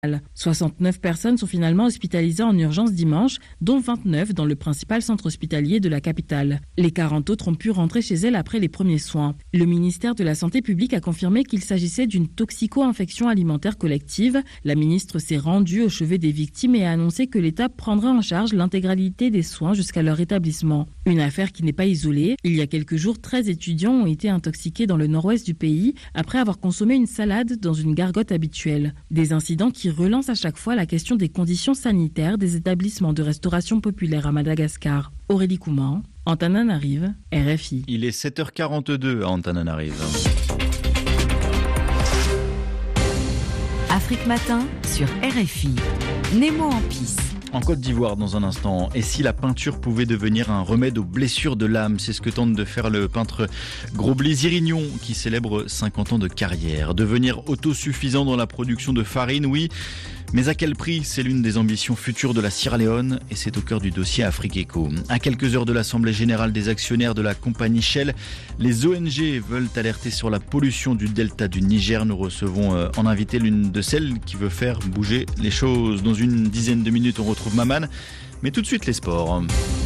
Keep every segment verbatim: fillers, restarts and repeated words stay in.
soixante-neuf personnes sont finalement hospitalisées en urgence dimanche, dont vingt-neuf dans le principal centre hospitalier de la capitale. Les quarante autres ont pu rentrer chez elles après les premiers soins. Le ministère de la Santé publique a confirmé qu'il s'agissait d'une toxico-infection alimentaire collective. La ministre s'est rendue au chevet des victimes et a annoncé que l'État prendra en charge l'intégralité des soins jusqu'à leur rétablissement. Une affaire qui n'est pas isolée. Il y a quelques jours, treize étudiants ont été intoxiqués dans le nord-ouest du pays après avoir consommé une salade dans une gargote habituelle. Des incidents qui relance à chaque fois la question des conditions sanitaires des établissements de restauration populaire à Madagascar. Aurélie Couman, Antananarive, R F I. Il est sept heures quarante-deux à Antananarive. Afrique Matin sur R F I. Nemo en pisse. En Côte d'Ivoire dans un instant. Et si la peinture pouvait devenir un remède aux blessures de l'âme? C'est ce que tente de faire le peintre Grobli Irignon qui célèbre cinquante ans de carrière. Devenir autosuffisant dans la production de farine, oui. Mais à quel prix? C'est l'une des ambitions futures de la Sierra Leone et c'est au cœur du dossier Afrique Eco. À quelques heures de l'Assemblée générale des actionnaires de la compagnie Shell, les O N G veulent alerter sur la pollution du delta du Niger. Nous recevons en invité l'une de celles qui veut faire bouger les choses. Dans une dizaine de minutes, on retrouve Maman. Mais tout de suite, les sports.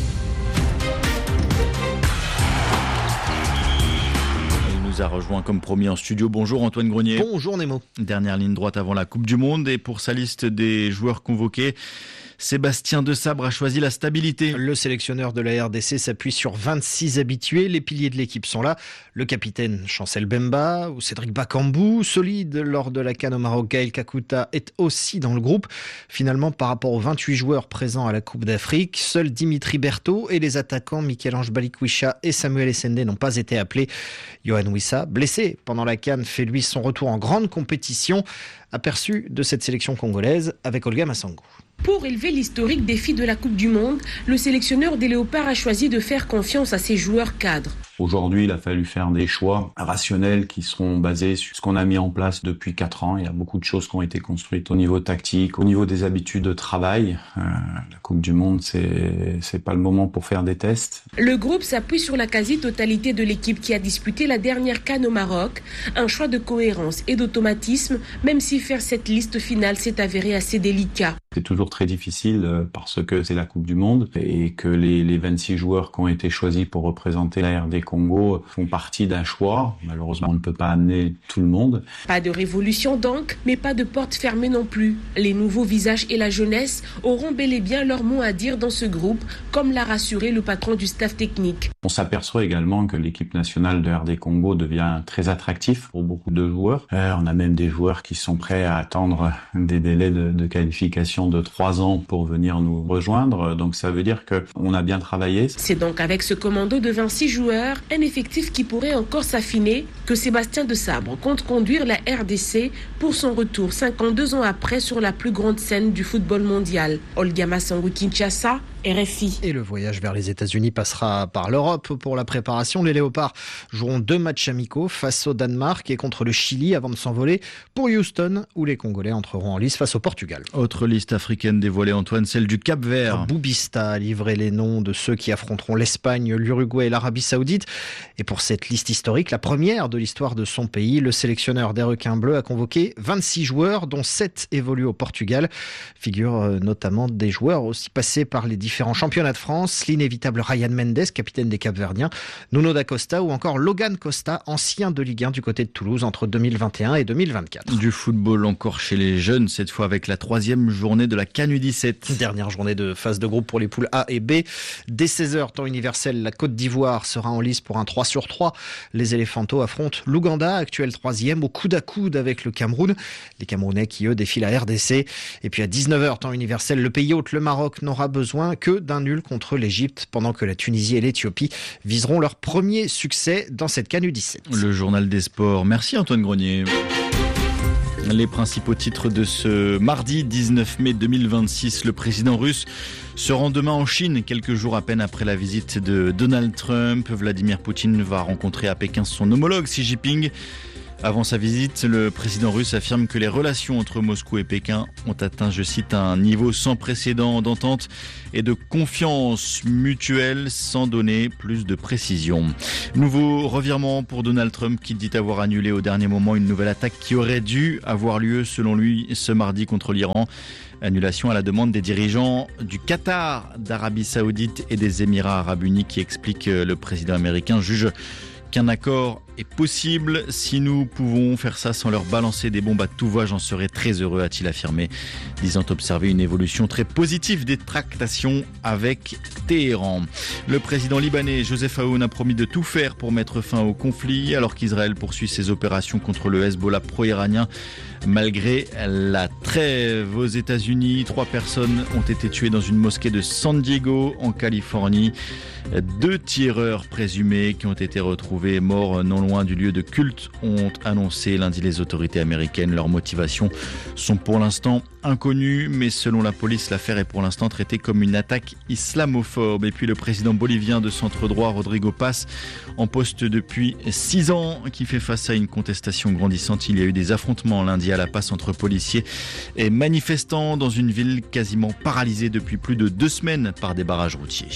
A rejoint comme promis en studio. Bonjour Antoine Grenier. Bonjour Nemo. Dernière ligne droite avant la Coupe du Monde et pour sa liste des joueurs convoqués, Sébastien Desabre a choisi la stabilité. Le sélectionneur de la R D C s'appuie sur vingt-six habitués. Les piliers de l'équipe sont là. Le capitaine Chancel Bemba ou Cédric Bakambu, solide lors de la CAN au Maroc. Gaël Kakuta est aussi dans le groupe. Finalement, par rapport aux vingt-huit joueurs présents à la Coupe d'Afrique, seuls Dimitri Berthaud et les attaquants Michel-Ange Balikwisha et Samuel Essende n'ont pas été appelés. Yohan Wissa, blessé pendant la CAN, fait lui son retour en grande compétition. Aperçu de cette sélection congolaise avec Olga Massango. Pour élever l'historique défi de la Coupe du Monde, le sélectionneur des Léopards a choisi de faire confiance à ses joueurs cadres. Aujourd'hui, il a fallu faire des choix rationnels qui seront basés sur ce qu'on a mis en place depuis quatre ans. Il y a beaucoup de choses qui ont été construites au niveau tactique, au niveau des habitudes de travail. Euh, la Coupe du Monde, c'est, c'est pas le moment pour faire des tests. Le groupe s'appuie sur la quasi-totalité de l'équipe qui a disputé la dernière CAN au Maroc. Un choix de cohérence et d'automatisme, même si faire cette liste finale s'est avéré assez délicat. C'est toujours très difficile parce que c'est la Coupe du Monde et que les, les vingt-six joueurs qui ont été choisis pour représenter la R D Congo font partie d'un choix. Malheureusement, on ne peut pas amener tout le monde. Pas de révolution donc, mais pas de porte fermée non plus. Les nouveaux visages et la jeunesse auront bel et bien leur mot à dire dans ce groupe, comme l'a rassuré le patron du staff technique. On s'aperçoit également que l'équipe nationale de R D Congo devient très attractive pour beaucoup de joueurs. Euh, on a même des joueurs qui sont prêts à attendre des délais de, de qualification de trois ans pour venir nous rejoindre. Donc ça veut dire qu'on a bien travaillé. C'est donc avec ce commando de vingt-six joueurs, un effectif qui pourrait encore s'affiner, que Sébastien Desabre compte conduire la R D C pour son retour cinquante-deux ans après sur la plus grande scène du football mondial. Olga Massango, Kinshasa, R F I. Et le voyage vers les États-Unis passera par l'Europe pour la préparation. Les Léopards joueront deux matchs amicaux face au Danemark et contre le Chili avant de s'envoler pour Houston où les Congolais entreront en lice face au Portugal. Autre liste africaine dévoilée, Antoine, celle du Cap-Vert. Boubista a livré les noms de ceux qui affronteront l'Espagne, l'Uruguay et l'Arabie Saoudite. Et pour cette liste historique, la première de l'histoire de son pays, le sélectionneur des Requins Bleus a convoqué vingt-six joueurs, dont sept évoluent au Portugal. Figurent notamment des joueurs aussi passés par les différents championnats de France, l'inévitable Ryan Mendes, capitaine des Cap-Verdiens, Nuno da Costa ou encore Logan Costa, ancien de Ligue un du côté de Toulouse entre deux mille vingt et un et deux mille vingt-quatre. Du football encore chez les jeunes, cette fois avec la troisième journée de la CAN U dix-sept. Dernière journée de phase de groupe pour les poules A et B. Dès seize heures, temps universel, la Côte d'Ivoire sera en lice pour un trois sur trois. Les Éléphantos affrontent l'Ouganda, actuel troisième, au coude à coude avec le Cameroun. Les Camerounais qui, eux, défient la R D C. Et puis à dix-neuf heures, temps universel, le pays hôte, le Maroc, n'aura besoin que d'un nul contre l'Égypte, pendant que la Tunisie et l'Éthiopie viseront leur premier succès dans cette CAN U dix-sept. Le journal des sports. Merci Antoine Grenier. Les principaux titres de ce mardi dix-neuf mai deux mille vingt-six. Le président russe se rend demain en Chine, quelques jours à peine après la visite de Donald Trump. Vladimir Poutine va rencontrer à Pékin son homologue Xi Jinping. Avant sa visite, le président russe affirme que les relations entre Moscou et Pékin ont atteint, je cite, un niveau sans précédent d'entente et de confiance mutuelle, sans donner plus de précision. Nouveau revirement pour Donald Trump qui dit avoir annulé au dernier moment une nouvelle attaque qui aurait dû avoir lieu, selon lui, ce mardi contre l'Iran. Annulation à la demande des dirigeants du Qatar, d'Arabie Saoudite et des Émirats Arabes Unis qui explique le président américain juge qu'un accord est possible. Si nous pouvons faire ça sans leur balancer des bombes à tout va, j'en serais très heureux, a-t-il affirmé, disant observer une évolution très positive des tractations avec Téhéran. Le président libanais Joseph Aoun a promis de tout faire pour mettre fin au conflit, alors qu'Israël poursuit ses opérations contre le Hezbollah pro-iranien. Malgré la trêve aux États-Unis, trois personnes ont été tuées dans une mosquée de San Diego, en Californie. Deux tireurs présumés qui ont été retrouvés morts non loin du lieu de culte ont annoncé lundi les autorités américaines. Leurs motivations sont pour l'instant inconnues, mais selon la police, l'affaire est pour l'instant traitée comme une attaque islamophobe. Et puis le président bolivien de centre droit, Rodrigo Paz, en poste depuis six ans, qui fait face à une contestation grandissante. Il y a eu des affrontements lundi à La Paz entre policiers et manifestants dans une ville quasiment paralysée depuis plus de deux semaines par des barrages routiers.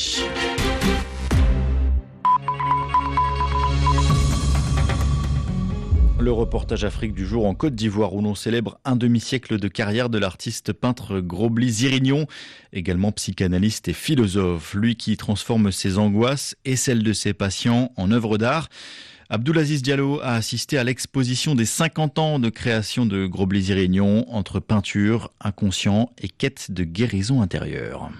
Le reportage Afrique du jour en Côte d'Ivoire où l'on célèbre un demi-siècle de carrière de l'artiste peintre Grobli Sirignon, également psychanalyste et philosophe. Lui qui transforme ses angoisses et celles de ses patients en œuvres d'art. Abdoulaziz Diallo a assisté à l'exposition des cinquante ans de création de Grobli Sirignon entre peinture, inconscient et quête de guérison intérieure.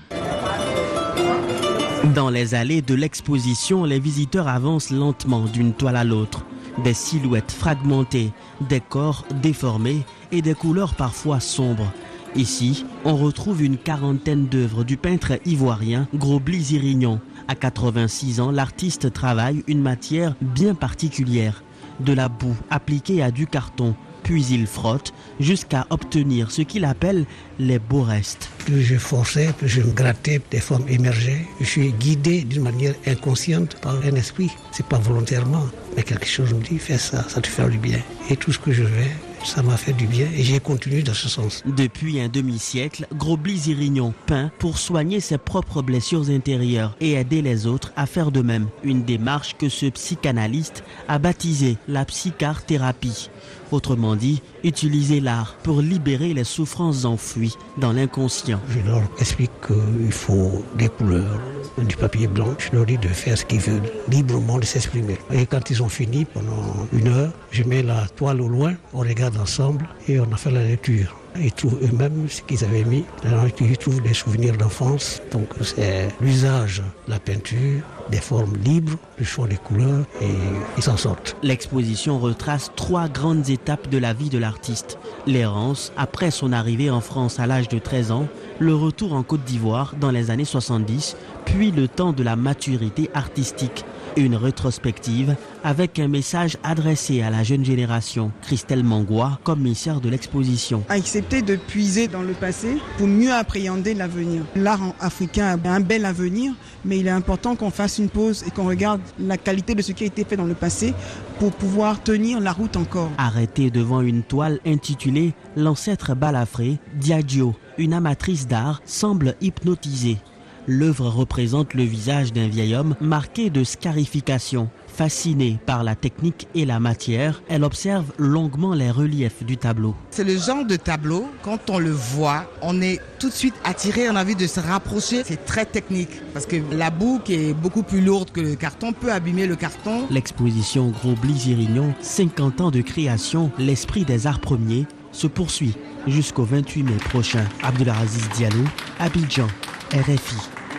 Dans les allées de l'exposition, les visiteurs avancent lentement d'une toile à l'autre. Des silhouettes fragmentées, des corps déformés et des couleurs parfois sombres. Ici, on retrouve une quarantaine d'œuvres du peintre ivoirien Grobli Sirignon. À quatre-vingt-six ans, l'artiste travaille une matière bien particulière, de la boue appliquée à du carton. Puis il frotte jusqu'à obtenir ce qu'il appelle les beaux restes. Plus je forçais, plus je me grattais, des formes émergeaient. Je suis guidé d'une manière inconsciente par un esprit. C'est pas volontairement, mais quelque chose me dit, fais ça, ça te fait du bien. Et tout ce que je fais, ça m'a fait du bien et j'ai continué dans ce sens. Depuis un demi-siècle, Grobli Sirignon peint pour soigner ses propres blessures intérieures et aider les autres à faire de même. Une démarche que ce psychanalyste a baptisée la psychart-thérapie. Autrement dit, utiliser l'art pour libérer les souffrances enfouies dans l'inconscient. Je leur explique qu'il faut des couleurs, du papier blanc. Je leur dis de faire ce qu'ils veulent, librement de s'exprimer. Et quand ils ont fini, pendant une heure, je mets la toile au loin, on regarde ensemble et on a fait la lecture. Ils trouvent eux-mêmes ce qu'ils avaient mis. Ils trouvent des souvenirs d'enfance. Donc c'est l'usage de la peinture, des formes libres, le choix des couleurs et ils s'en sortent. L'exposition retrace trois grandes étapes de la vie de l'artiste. L'errance après son arrivée en France à l'âge de treize ans, le retour en Côte d'Ivoire dans les années soixante-dix, puis le temps de la maturité artistique. Une rétrospective avec un message adressé à la jeune génération. Christelle Mangoua, commissaire de l'exposition. Accepter de puiser dans le passé pour mieux appréhender l'avenir. L'art africain a un bel avenir, mais il est important qu'on fasse une pause et qu'on regarde la qualité de ce qui a été fait dans le passé pour pouvoir tenir la route encore. Arrêtée devant une toile intitulée « L'ancêtre balafré », Diagio, une amatrice d'art, semble hypnotisée. L'œuvre représente le visage d'un vieil homme marqué de scarification. Fascinée par la technique et la matière, elle observe longuement les reliefs du tableau. C'est le genre de tableau, quand on le voit, on est tout de suite attiré, on a envie de se rapprocher. C'est très technique parce que la boue qui est beaucoup plus lourde que le carton peut abîmer le carton. L'exposition Grobli Sirignon, cinquante ans de création, l'esprit des arts premiers, se poursuit jusqu'au vingt-huit mai prochain. Abdoulaziz Diallo, Abidjan, R F I.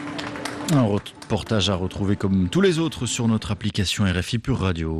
Un reportage à retrouver comme tous les autres sur notre application R F I Pure Radio.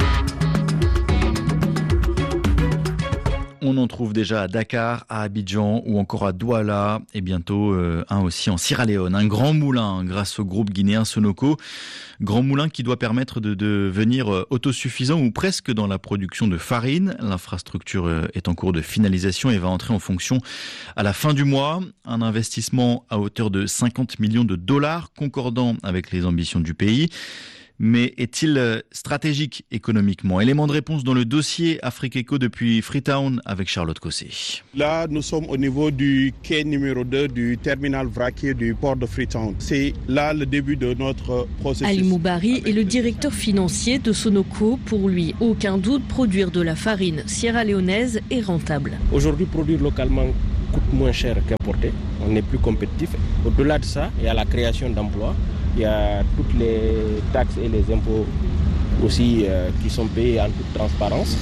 On en trouve déjà à Dakar, à Abidjan ou encore à Douala et bientôt euh, un aussi en Sierra Leone. Un grand moulin grâce au groupe guinéen Sonoco. Grand moulin qui doit permettre de devenir autosuffisant ou presque dans la production de farine. L'infrastructure est en cours de finalisation et va entrer en fonction à la fin du mois. Un investissement à hauteur de cinquante millions de dollars concordant avec les ambitions du pays. Mais est-il stratégique économiquement? Élément de réponse dans le dossier Afrique Eco depuis Freetown avec Charlotte Cossé. Là, nous sommes au niveau du quai numéro deux du terminal vraquier du port de Freetown. C'est là le début de notre processus. Ali Moubari est le directeur financier de Sonoco. Pour lui, aucun doute, produire de la farine sierra-léonaise est rentable. Aujourd'hui, produire localement coûte moins cher qu'importer. On est plus compétitif. Au-delà de ça, il y a la création d'emplois. Il y a toutes les taxes et les impôts aussi euh, qui sont payés en toute transparence.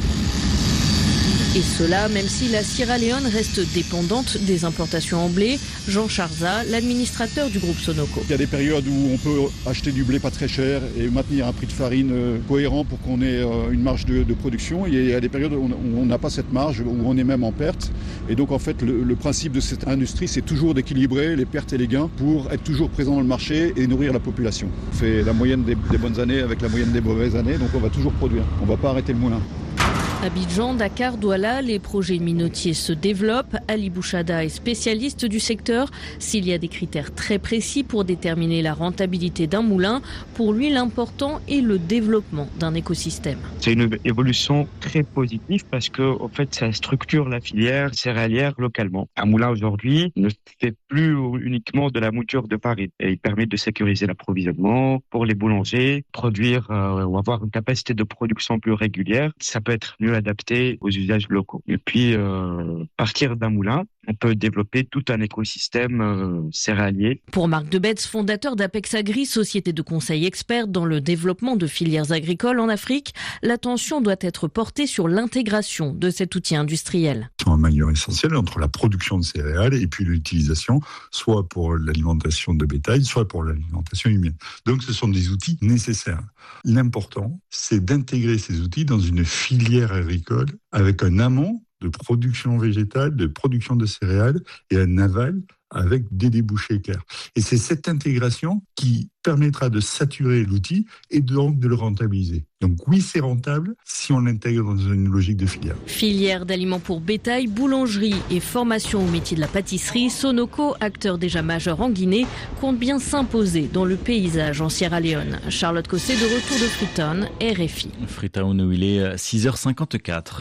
Et cela, même si la Sierra Leone reste dépendante des importations en blé. Jean Charza, l'administrateur du groupe Sonoco. Il y a des périodes où on peut acheter du blé pas très cher et maintenir un prix de farine cohérent pour qu'on ait une marge de, de production. Et il y a des périodes où on n'a pas cette marge, où on est même en perte. Et donc en fait, le, le principe de cette industrie, c'est toujours d'équilibrer les pertes et les gains pour être toujours présent dans le marché et nourrir la population. On fait la moyenne des, des bonnes années avec la moyenne des mauvaises années, donc on va toujours produire. On ne va pas arrêter le moulin. Abidjan, Dakar, Douala, les projets minotiers se développent. Ali Bouchada est spécialiste du secteur. S'il y a des critères très précis pour déterminer la rentabilité d'un moulin, pour lui, l'important est le développement d'un écosystème. C'est une évolution très positive parce que, en fait, ça structure la filière céréalière localement. Un moulin aujourd'hui ne fait plus uniquement de la mouture de farine et il permet de sécuriser l'approvisionnement pour les boulangers, produire euh, ou avoir une capacité de production plus régulière. Ça peut être mieux adapté aux usages locaux. Et puis, euh, partir d'un moulin, on peut développer tout un écosystème euh, céréalier. Pour Marc Debetz, fondateur d'Apex Agri, société de conseil experte dans le développement de filières agricoles en Afrique, l'attention doit être portée sur l'intégration de cet outil industriel. C'est un maillon essentiel entre la production de céréales et puis l'utilisation, soit pour l'alimentation de bétail, soit pour l'alimentation humaine. Donc ce sont des outils nécessaires. L'important, c'est d'intégrer ces outils dans une filière agricole avec un amont de production végétale, de production de céréales et un aval avec des débouchés clairs. Et c'est cette intégration qui permettra de saturer l'outil et donc de le rentabiliser. Donc oui, c'est rentable si on l'intègre dans une logique de filière. Filière d'aliments pour bétail, boulangerie et formation au métier de la pâtisserie, Sonoco, acteur déjà majeur en Guinée, compte bien s'imposer dans le paysage en Sierra Leone. Charlotte Cossé de retour de Freetown, R F I. Freetown où il est six heures cinquante-quatre.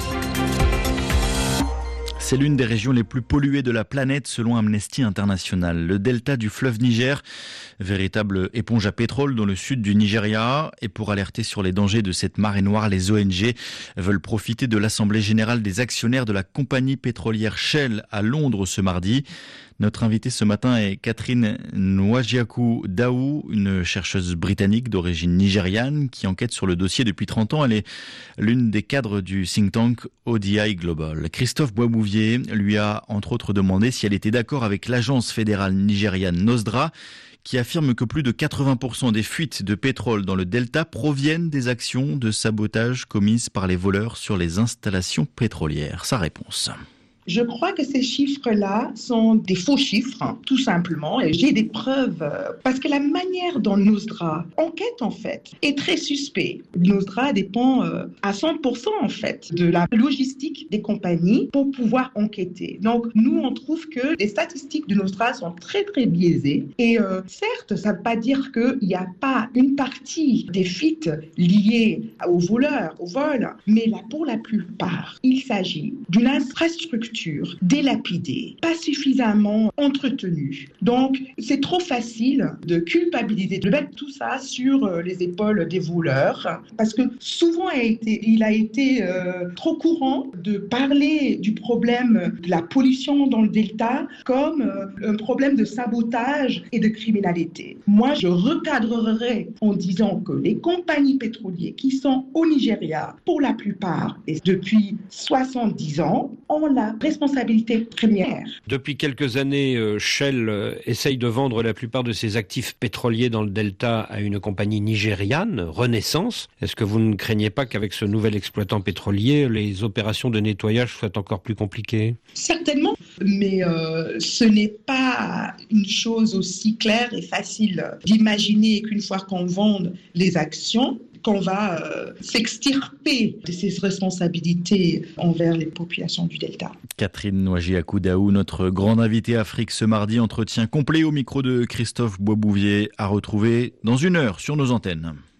C'est l'une des régions les plus polluées de la planète selon Amnesty International. Le delta du fleuve Niger, véritable éponge à pétrole dans le sud du Nigeria. Et pour alerter sur les dangers de cette marée noire, les O N G veulent profiter de l'Assemblée générale des actionnaires de la compagnie pétrolière Shell à Londres ce mardi. Notre invitée ce matin est Catherine Nwajiaku Daou, une chercheuse britannique d'origine nigériane qui enquête sur le dossier depuis trente ans. Elle est l'une des cadres du think tank O D I Global. Christophe Boisbouvier lui a entre autres demandé si elle était d'accord avec l'agence fédérale nigériane Nosdra qui affirme que plus de quatre-vingts pour cent des fuites de pétrole dans le delta proviennent des actions de sabotage commises par les voleurs sur les installations pétrolières. Sa réponse. Je crois que ces chiffres-là sont des faux chiffres, tout simplement. Et j'ai des preuves, parce que la manière dont Nosdra enquête, en fait, est très suspect. Nosdra dépend à cent pour cent, en fait, de la logistique des compagnies pour pouvoir enquêter. Donc, nous, on trouve que les statistiques de Nosdra sont très, très biaisées. Et euh, certes, ça ne veut pas dire qu'il n'y a pas une partie des fuites liées aux voleurs, au vol, mais là, pour la plupart, il s'agit d'une infrastructure délapidée, pas suffisamment entretenue. Donc, c'est trop facile de culpabiliser, de mettre tout ça sur les épaules des voleurs, parce que souvent il a été, il a été euh, trop courant de parler du problème de la pollution dans le delta comme euh, un problème de sabotage et de criminalité. Moi, je recadrerais en disant que les compagnies pétrolières qui sont au Nigeria, pour la plupart, et depuis soixante-dix ans, ont la responsabilité première. Depuis quelques années, Shell essaye de vendre la plupart de ses actifs pétroliers dans le delta à une compagnie nigériane, Renaissance. Est-ce que vous ne craignez pas qu'avec ce nouvel exploitant pétrolier, les opérations de nettoyage soient encore plus compliquées ? Certainement, mais euh, ce n'est pas une chose aussi claire et facile d'imaginer qu'une fois qu'on vende les actions, qu'on va euh, s'extirper de ses responsabilités envers les populations du delta. Catherine Nwajiaku Daou, notre grande invitée Afrique ce mardi, entretien complet au micro de Christophe Boisbouvier à retrouver dans une heure sur nos antennes.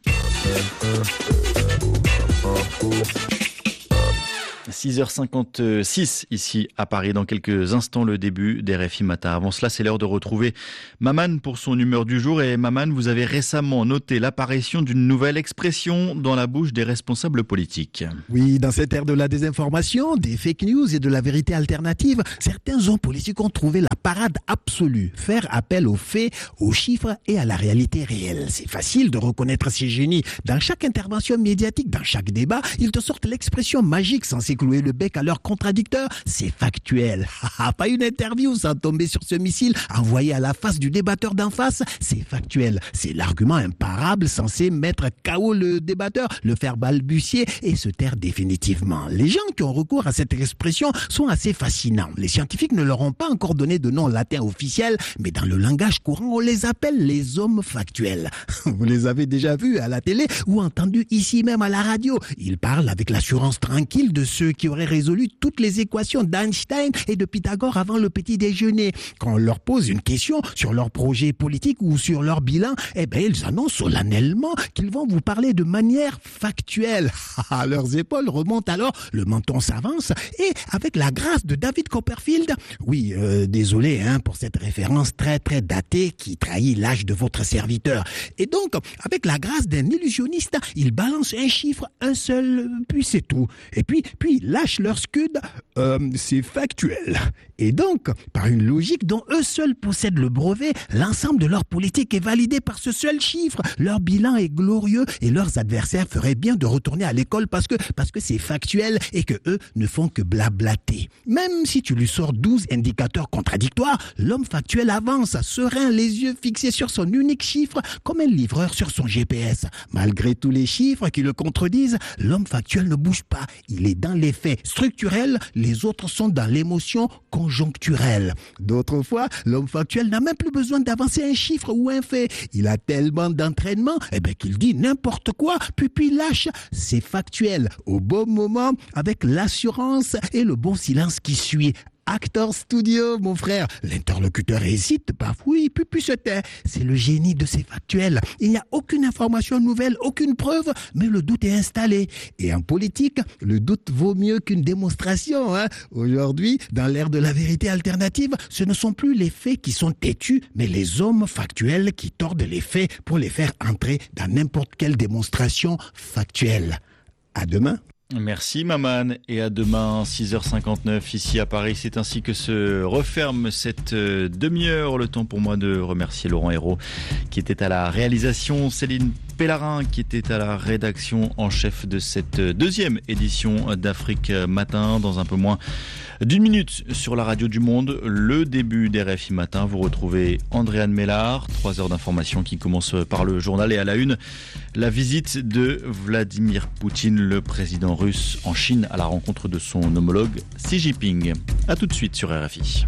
six heures cinquante-six ici à Paris. Dans quelques instants, le début des R F I Matin. Avant cela, c'est l'heure de retrouver Maman pour son humeur du jour. Et Maman, vous avez récemment noté l'apparition d'une nouvelle expression dans la bouche des responsables politiques. Oui, dans cette ère de la désinformation, des fake news et de la vérité alternative, certains hommes politiques ont trouvé la parade absolue. Faire appel aux faits, aux chiffres et à la réalité réelle. C'est facile de reconnaître ces génies. Dans chaque intervention médiatique, dans chaque débat, ils te sortent l'expression magique censée clouer le bec à leur contradicteur. C'est factuel. Pas une interview sans tomber sur ce missile envoyé à la face du débatteur d'en face. C'est factuel. C'est l'argument imparable censé mettre K O le débatteur, le faire balbutier et se taire définitivement. Les gens qui ont recours à cette expression sont assez fascinants. Les scientifiques ne leur ont pas encore donné de nom latin officiel, mais dans le langage courant, on les appelle les hommes factuels. Vous les avez déjà vus à la télé ou entendus ici même à la radio. Ils parlent avec l'assurance tranquille de ceux qui auraient résolu toutes les équations d'Einstein et de Pythagore avant le petit déjeuner. Quand on leur pose une question sur leur projet politique ou sur leur bilan, eh ben, ils annoncent solennellement qu'ils vont vous parler de manière factuelle. À leurs épaules remonte alors, le menton s'avance et avec la grâce de David Copperfield, oui, euh, désolé hein, pour cette référence très très datée qui trahit l'âge de votre serviteur. Et donc, avec la grâce d'un illusionniste, ils balancent un chiffre, un seul, puis c'est tout. Et puis, puis lâchent leur scud, euh, c'est factuel. Et donc, par une logique dont eux seuls possèdent le brevet, l'ensemble de leur politique est validé par ce seul chiffre. Leur bilan est glorieux et leurs adversaires feraient bien de retourner à l'école parce que, parce que c'est factuel et que eux ne font que blablater. Même si tu lui sors douze indicateurs contradictoires, l'homme factuel avance, serein, les yeux fixés sur son unique chiffre, comme un livreur sur son G P S. Malgré tous les chiffres qui le contredisent, l'homme factuel ne bouge pas. Il est dans les faits structurels, les autres sont dans l'émotion conjoncturelle. D'autres fois, l'homme factuel n'a même plus besoin d'avancer un chiffre ou un fait. Il a tellement d'entraînement eh ben, qu'il dit n'importe quoi, puis puis lâche. C'est factuel, au bon moment, avec l'assurance et le bon silence qui suit. Actor studio, mon frère. L'interlocuteur hésite, bafouille, puis puis se tait. C'est le génie de ces factuels. Il n'y a aucune information nouvelle, aucune preuve, mais le doute est installé. Et en politique, le doute vaut mieux qu'une démonstration. Hein. Aujourd'hui, dans l'ère de la vérité alternative, ce ne sont plus les faits qui sont têtus, mais les hommes factuels qui tordent les faits pour les faire entrer dans n'importe quelle démonstration factuelle. À demain. Merci Maman et à demain six heures cinquante-neuf ici à Paris. C'est ainsi que se referme cette demi-heure. Le temps pour moi de remercier Laurent Hérault qui était à la réalisation, Céline Pellarin qui était à la rédaction en chef de cette deuxième édition d'Afrique Matin. Dans un peu moins d'une minute sur la radio du Monde, le début des R F I Matin. Vous retrouvez Andréane Mélard, trois heures d'information qui commence par le journal et à la une, la visite de Vladimir Poutine, le président russe en Chine à la rencontre de son homologue Xi Jinping. A tout de suite sur R F I.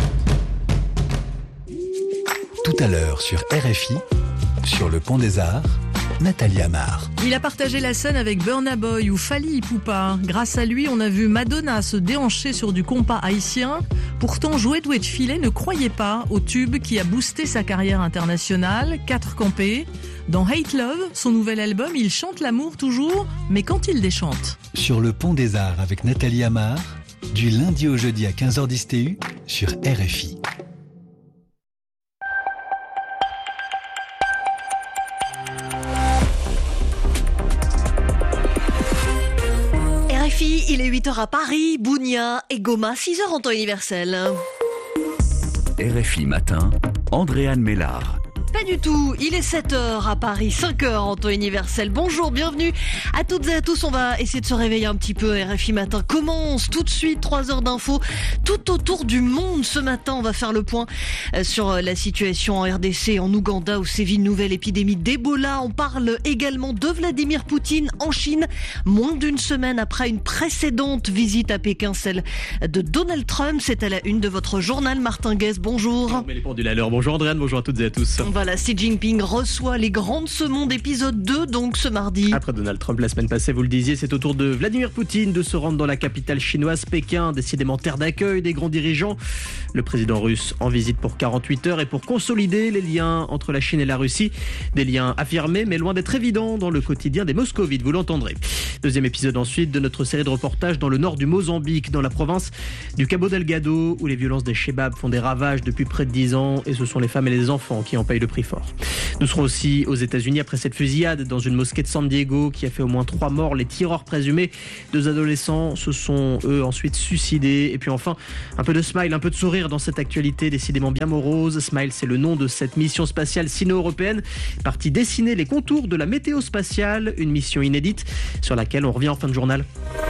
Tout à l'heure sur R F I, sur le Pont des Arts, Nathalie Amar. Il a partagé la scène avec Burna Boy ou Fally Ipupa. Grâce à lui, on a vu Madonna se déhancher sur du compas haïtien. Pourtant, Jouet Doué de Filet ne croyait pas au tube qui a boosté sa carrière internationale, Quatre Campés. Dans Hate Love, son nouvel album, il chante l'amour toujours, mais quand il déchante. Sur le Pont des Arts avec Nathalie Amar, du lundi au jeudi à quinze heures dix T U sur R F I. R F I, il est huit heures à Paris, Bounia et Goma, six heures en temps universel. R F I Matin, Andréane Mélard. Pas du tout, il est sept heures à Paris, cinq heures en temps universel. Bonjour, bienvenue à toutes et à tous. On va essayer de se réveiller un petit peu. R F I Matin commence tout de suite, trois heures d'infos tout autour du monde. Ce matin, on va faire le point sur la situation en R D C, en Ouganda où sévit une nouvelle épidémie d'Ebola. On parle également de Vladimir Poutine en Chine, moins d'une semaine après une précédente visite à Pékin, celle de Donald Trump. C'est à la une de votre journal, Martin Guez. Bonjour. On met les pendules à l'heure. Bonjour Andréane, bonjour à toutes et à tous. On va Voilà, Xi Jinping reçoit les grands de ce monde, épisode deux, donc ce mardi. Après Donald Trump la semaine passée, vous le disiez, c'est au tour de Vladimir Poutine de se rendre dans la capitale chinoise, Pékin, décidément terre d'accueil des grands dirigeants. Le président russe en visite pour quarante-huit heures et pour consolider les liens entre la Chine et la Russie. Des liens affirmés, mais loin d'être évidents dans le quotidien des moscovites, vous l'entendrez. Deuxième épisode ensuite de notre série de reportages dans le nord du Mozambique, dans la province du Cabo Delgado, où les violences des Chebabs font des ravages depuis près de dix ans, et ce sont les femmes et les enfants qui en payent le prix fort. Nous serons aussi aux États-Unis après cette fusillade dans une mosquée de San Diego qui a fait au moins trois morts. Les tireurs présumés, deux adolescents, se sont eux ensuite suicidés. Et puis enfin, un peu de smile, un peu de sourire dans cette actualité décidément bien morose. Smile, c'est le nom de cette mission spatiale sino-européenne, partie dessiner les contours de la météo spatiale, une mission inédite sur laquelle on revient en fin de journal.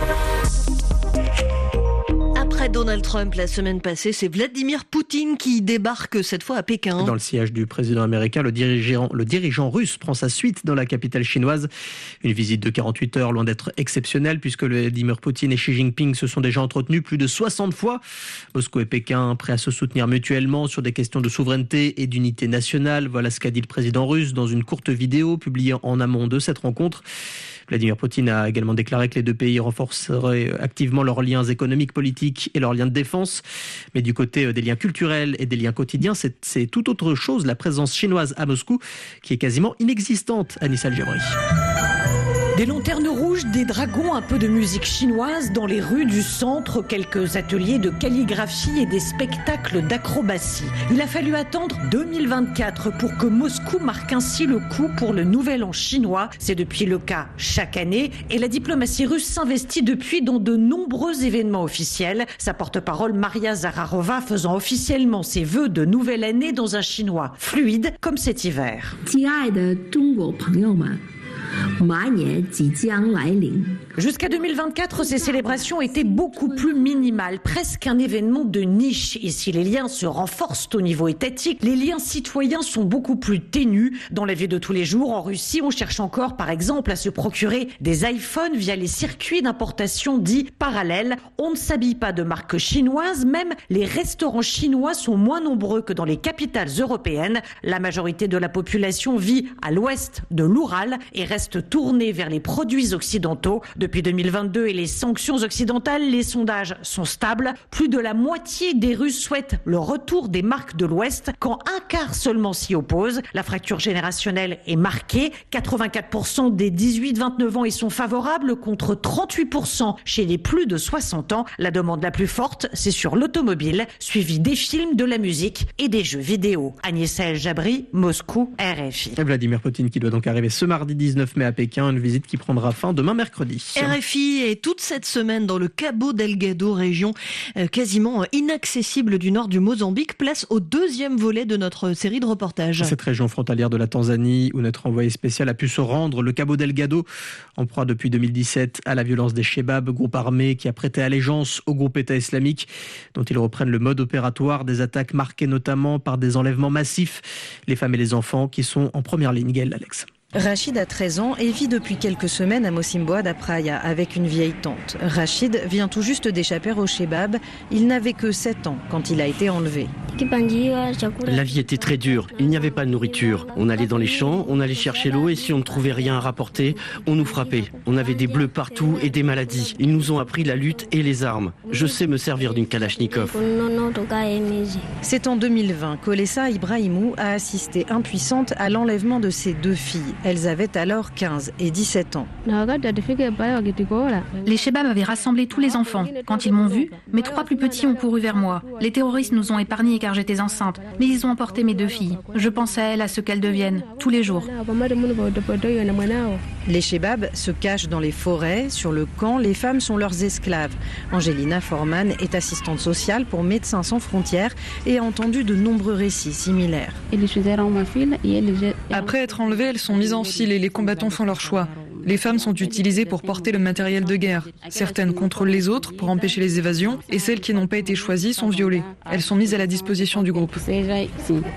Après Donald Trump la semaine passée, c'est Vladimir Poutine qui débarque cette fois à Pékin. Dans le sillage du président américain, le dirigeant, le dirigeant russe prend sa suite dans la capitale chinoise. Une visite de quarante-huit heures, loin d'être exceptionnelle, puisque Vladimir Poutine et Xi Jinping se sont déjà entretenus plus de soixante fois. Moscou et Pékin prêts à se soutenir mutuellement sur des questions de souveraineté et d'unité nationale. Voilà ce qu'a dit le président russe dans une courte vidéo publiée en amont de cette rencontre. Vladimir Poutine a également déclaré que les deux pays renforceraient activement leurs liens économiques, politiques et leurs liens de défense. Mais du côté des liens culturels et des liens quotidiens, c'est, c'est tout autre chose. La présence chinoise à Moscou qui est quasiment inexistante, Anissa El-Jabri. Des lanternes rouges, des dragons, un peu de musique chinoise dans les rues du centre, quelques ateliers de calligraphie et des spectacles d'acrobatie. Il a fallu attendre deux mille vingt-quatre pour que Moscou marque ainsi le coup pour le nouvel an chinois. C'est depuis le cas chaque année et la diplomatie russe s'investit depuis dans de nombreux événements officiels. Sa porte-parole Maria Zakharova faisant officiellement ses vœux de nouvelle année dans un chinois fluide comme cet hiver. Jusqu'à deux mille vingt-quatre, ces célébrations étaient beaucoup plus minimales, presque un événement de niche. Et si les liens se renforcent au niveau étatique, les liens citoyens sont beaucoup plus ténus. Dans la vie de tous les jours, en Russie, on cherche encore, par exemple, à se procurer des iPhones via les circuits d'importation dits parallèles. On ne s'habille pas de marque chinoise, même les restaurants chinois sont moins nombreux que dans les capitales européennes. La majorité de la population vit à l'ouest de l'Oural et reste tournée vers les produits occidentaux. Depuis deux mille vingt-deux et les sanctions occidentales, les sondages sont stables. Plus de la moitié des Russes souhaitent le retour des marques de l'Ouest, quand un quart seulement s'y oppose. La fracture générationnelle est marquée. quatre-vingt-quatre pour cent des dix-huit vingt-neuf ans y sont favorables, contre trente-huit pour cent chez les plus de soixante ans. La demande la plus forte, c'est sur l'automobile, suivie des films, de la musique et des jeux vidéo. Anissa El-Jabri, Moscou, R F I. Vladimir Poutine qui doit donc arriver ce mardi dix-neuf mai à Pékin, une visite qui prendra fin demain mercredi. R F I est toute cette semaine dans le Cabo Delgado, région quasiment inaccessible du nord du Mozambique, place au deuxième volet de notre série de reportages. Cette région frontalière de la Tanzanie où notre envoyé spécial a pu se rendre, le Cabo Delgado, en proie depuis deux mille dix-sept à la violence des Chebabs, groupe armé qui a prêté allégeance au groupe État islamique, dont ils reprennent le mode opératoire, des attaques marquées notamment par des enlèvements massifs. Les femmes et les enfants qui sont en première ligne. Gaël, Alex. Rachid a treize ans et vit depuis quelques semaines à Mocimboa da Praia avec une vieille tante. Rachid vient tout juste d'échapper au Chebab. Il n'avait que sept ans quand il a été enlevé. La vie était très dure. Il n'y avait pas de nourriture. On allait dans les champs, on allait chercher l'eau et si on ne trouvait rien à rapporter, on nous frappait. On avait des bleus partout et des maladies. Ils nous ont appris la lutte et les armes. Je sais me servir d'une Kalachnikov. C'est en deux mille vingt qu'Olessa Ibrahimou a assisté impuissante à l'enlèvement de ses deux filles. Elles avaient alors quinze et dix-sept ans. Les Chebabs avaient rassemblé tous les enfants. Quand ils m'ont vu, mes trois plus petits ont couru vers moi. Les terroristes nous ont épargnés car j'étais enceinte, mais ils ont emporté mes deux filles. Je pense à elles, à ce qu'elles deviennent, tous les jours. Les Chebabs se cachent dans les forêts, sur le camp, les femmes sont leurs esclaves. Angelina Forman est assistante sociale pour Médecins sans frontières et a entendu de nombreux récits similaires. Après être enlevées, elles sont mises en file et les combattants font leur choix. Les femmes sont utilisées pour porter le matériel de guerre. Certaines contrôlent les autres pour empêcher les évasions et celles qui n'ont pas été choisies sont violées. Elles sont mises à la disposition du groupe.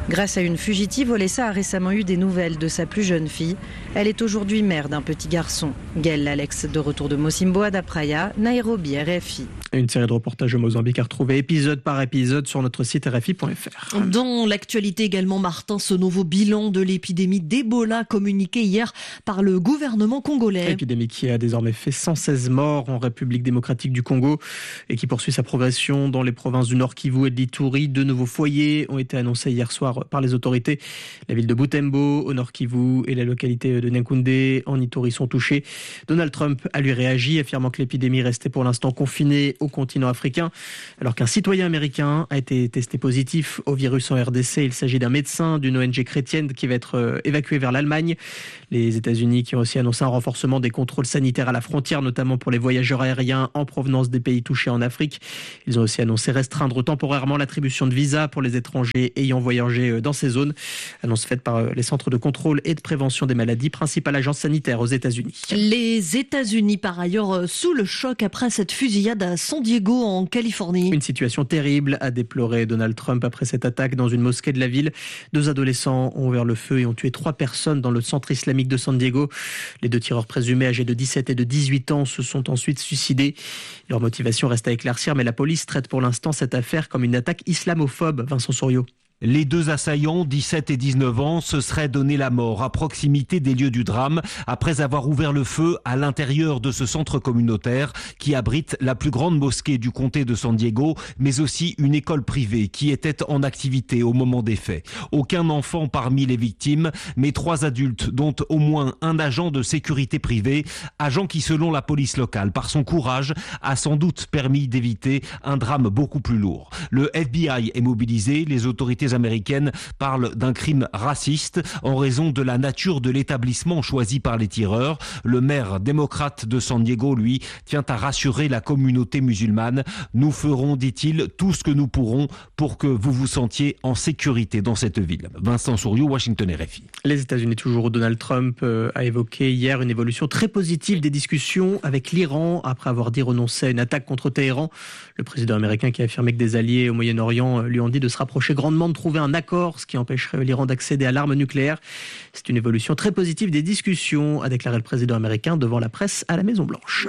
Grâce à une fugitive, Olessa a récemment eu des nouvelles de sa plus jeune fille. Elle est aujourd'hui mère d'un petit garçon. Gaël Alex, de retour de Mocimboa da Praia, Nairobi, R F I. Une série de reportages au Mozambique à retrouver épisode par épisode sur notre site R F I point F R. Dans l'actualité également, Martin, ce nouveau bilan de l'épidémie d'Ebola communiqué hier par le gouvernement congolais. Épidémie qui a désormais fait cent seize morts en République démocratique du Congo et qui poursuit sa progression dans les provinces du Nord Kivu et de l'Ituri. Deux nouveaux foyers ont été annoncés hier soir par les autorités. La ville de Butembo au Nord Kivu et la localité de Nyankoundé en Ituri sont touchés. Donald Trump a lui réagi, affirmant que l'épidémie restait pour l'instant confinée au continent africain, alors qu'un citoyen américain a été testé positif au virus en R D C. Il s'agit d'un médecin d'une O N G chrétienne qui va être évacué vers l'Allemagne. Les États-Unis qui ont aussi annoncé un renforcement des contrôles sanitaires à la frontière, notamment pour les voyageurs aériens en provenance des pays touchés en Afrique. Ils ont aussi annoncé restreindre temporairement l'attribution de visas pour les étrangers ayant voyagé dans ces zones. Annonce faite par les centres de contrôle et de prévention des maladies, principale agence sanitaire aux États-Unis. Les États-Unis, par ailleurs, sous le choc après cette fusillade à San Diego, en Californie. Une situation terrible, a déploré Donald Trump après cette attaque dans une mosquée de la ville. Deux adolescents ont ouvert le feu et ont tué trois personnes dans le centre islamique de San Diego. Les deux tireurs présumés, âgés de dix-sept et de dix-huit ans, se sont ensuite suicidés. Leur motivation reste à éclaircir, mais la police traite pour l'instant cette affaire comme une attaque islamophobe. Vincent Souriau. Les deux assaillants, dix-sept et dix-neuf ans, se seraient donné la mort à proximité des lieux du drame après avoir ouvert le feu à l'intérieur de ce centre communautaire qui abrite la plus grande mosquée du comté de San Diego, mais aussi une école privée qui était en activité au moment des faits. Aucun enfant parmi les victimes, mais trois adultes, dont au moins un agent de sécurité privée, agent qui, selon la police locale, par son courage, a sans doute permis d'éviter un drame beaucoup plus lourd. Le F B I est mobilisé, les autorités américaines parlent d'un crime raciste en raison de la nature de l'établissement choisi par les tireurs. Le maire démocrate de San Diego, lui, tient à rassurer la communauté musulmane. Nous ferons, dit-il, tout ce que nous pourrons pour que vous vous sentiez en sécurité dans cette ville. Vincent Souriau, Washington R F I. Les États-Unis, toujours, Donald Trump a évoqué hier une évolution très positive des discussions avec l'Iran après avoir dit renoncer à une attaque contre Téhéran. Le président américain qui a affirmé que des alliés au Moyen-Orient lui ont dit de se rapprocher grandement de trouver un accord, ce qui empêcherait l'Iran d'accéder à l'arme nucléaire. C'est une évolution très positive des discussions, a déclaré le président américain devant la presse à la Maison-Blanche.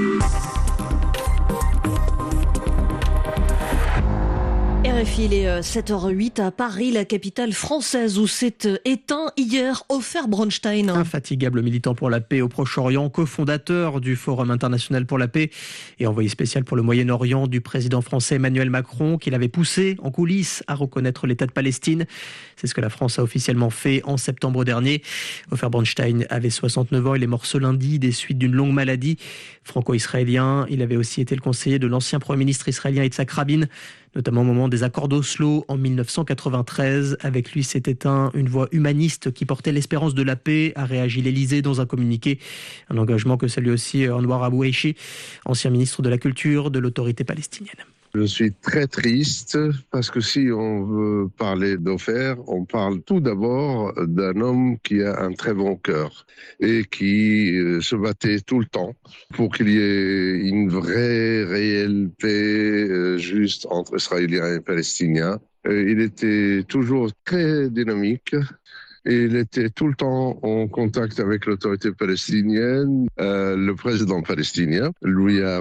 R F I, il est sept heures huit à Paris, la capitale française, où s'est éteint hier Ofer Bronstein. Infatigable militant pour la paix au Proche-Orient, cofondateur du Forum international pour la paix et envoyé spécial pour le Moyen-Orient du président français Emmanuel Macron, qu'il avait poussé en coulisses à reconnaître l'État de Palestine. C'est ce que la France a officiellement fait en septembre dernier. Ofer Bronstein avait soixante-neuf ans, il est mort ce lundi des suites d'une longue maladie. Franco-israélien, il avait aussi été le conseiller de l'ancien Premier ministre israélien Yitzhak Rabin, notamment au moment des accords d'Oslo en mille neuf cent quatre-vingt-treize. Avec lui s'est éteint une voix humaniste qui portait l'espérance de la paix, a réagi l'Élysée dans un communiqué. Un engagement que salue aussi Anwar Aboueishi, ancien ministre de la Culture de l'autorité palestinienne. Je suis très triste parce que si on veut parler d'Ofer, on parle tout d'abord d'un homme qui a un très bon cœur et qui se battait tout le temps pour qu'il y ait une vraie, réelle paix juste entre Israéliens et Palestiniens. Il était toujours très dynamique. Et il était tout le temps en contact avec l'autorité palestinienne. Euh, le président palestinien lui a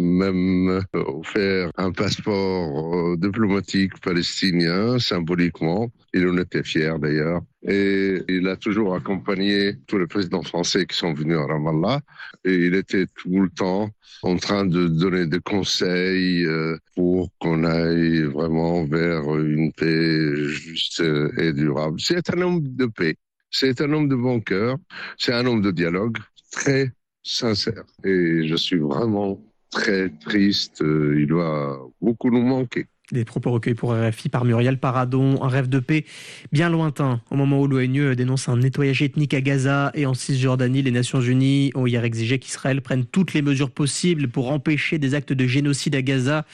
même offert un passeport diplomatique palestinien, symboliquement. Il en était fier d'ailleurs. Et il a toujours accompagné tous les présidents français qui sont venus à Ramallah. Et il était tout le temps en train de donner des conseils pour qu'on aille vraiment vers une paix juste et durable. C'est un homme de paix. C'est un homme de bon cœur. C'est un homme de dialogue très sincère. Et je suis vraiment très triste. Il va beaucoup nous manquer. Des propos recueillis pour R F I par Muriel Paradon, un rêve de paix bien lointain. Au moment où l'ONU dénonce un nettoyage ethnique à Gaza et en Cisjordanie, les Nations Unies ont hier exigé qu'Israël prenne toutes les mesures possibles pour empêcher des actes de génocide à Gaza.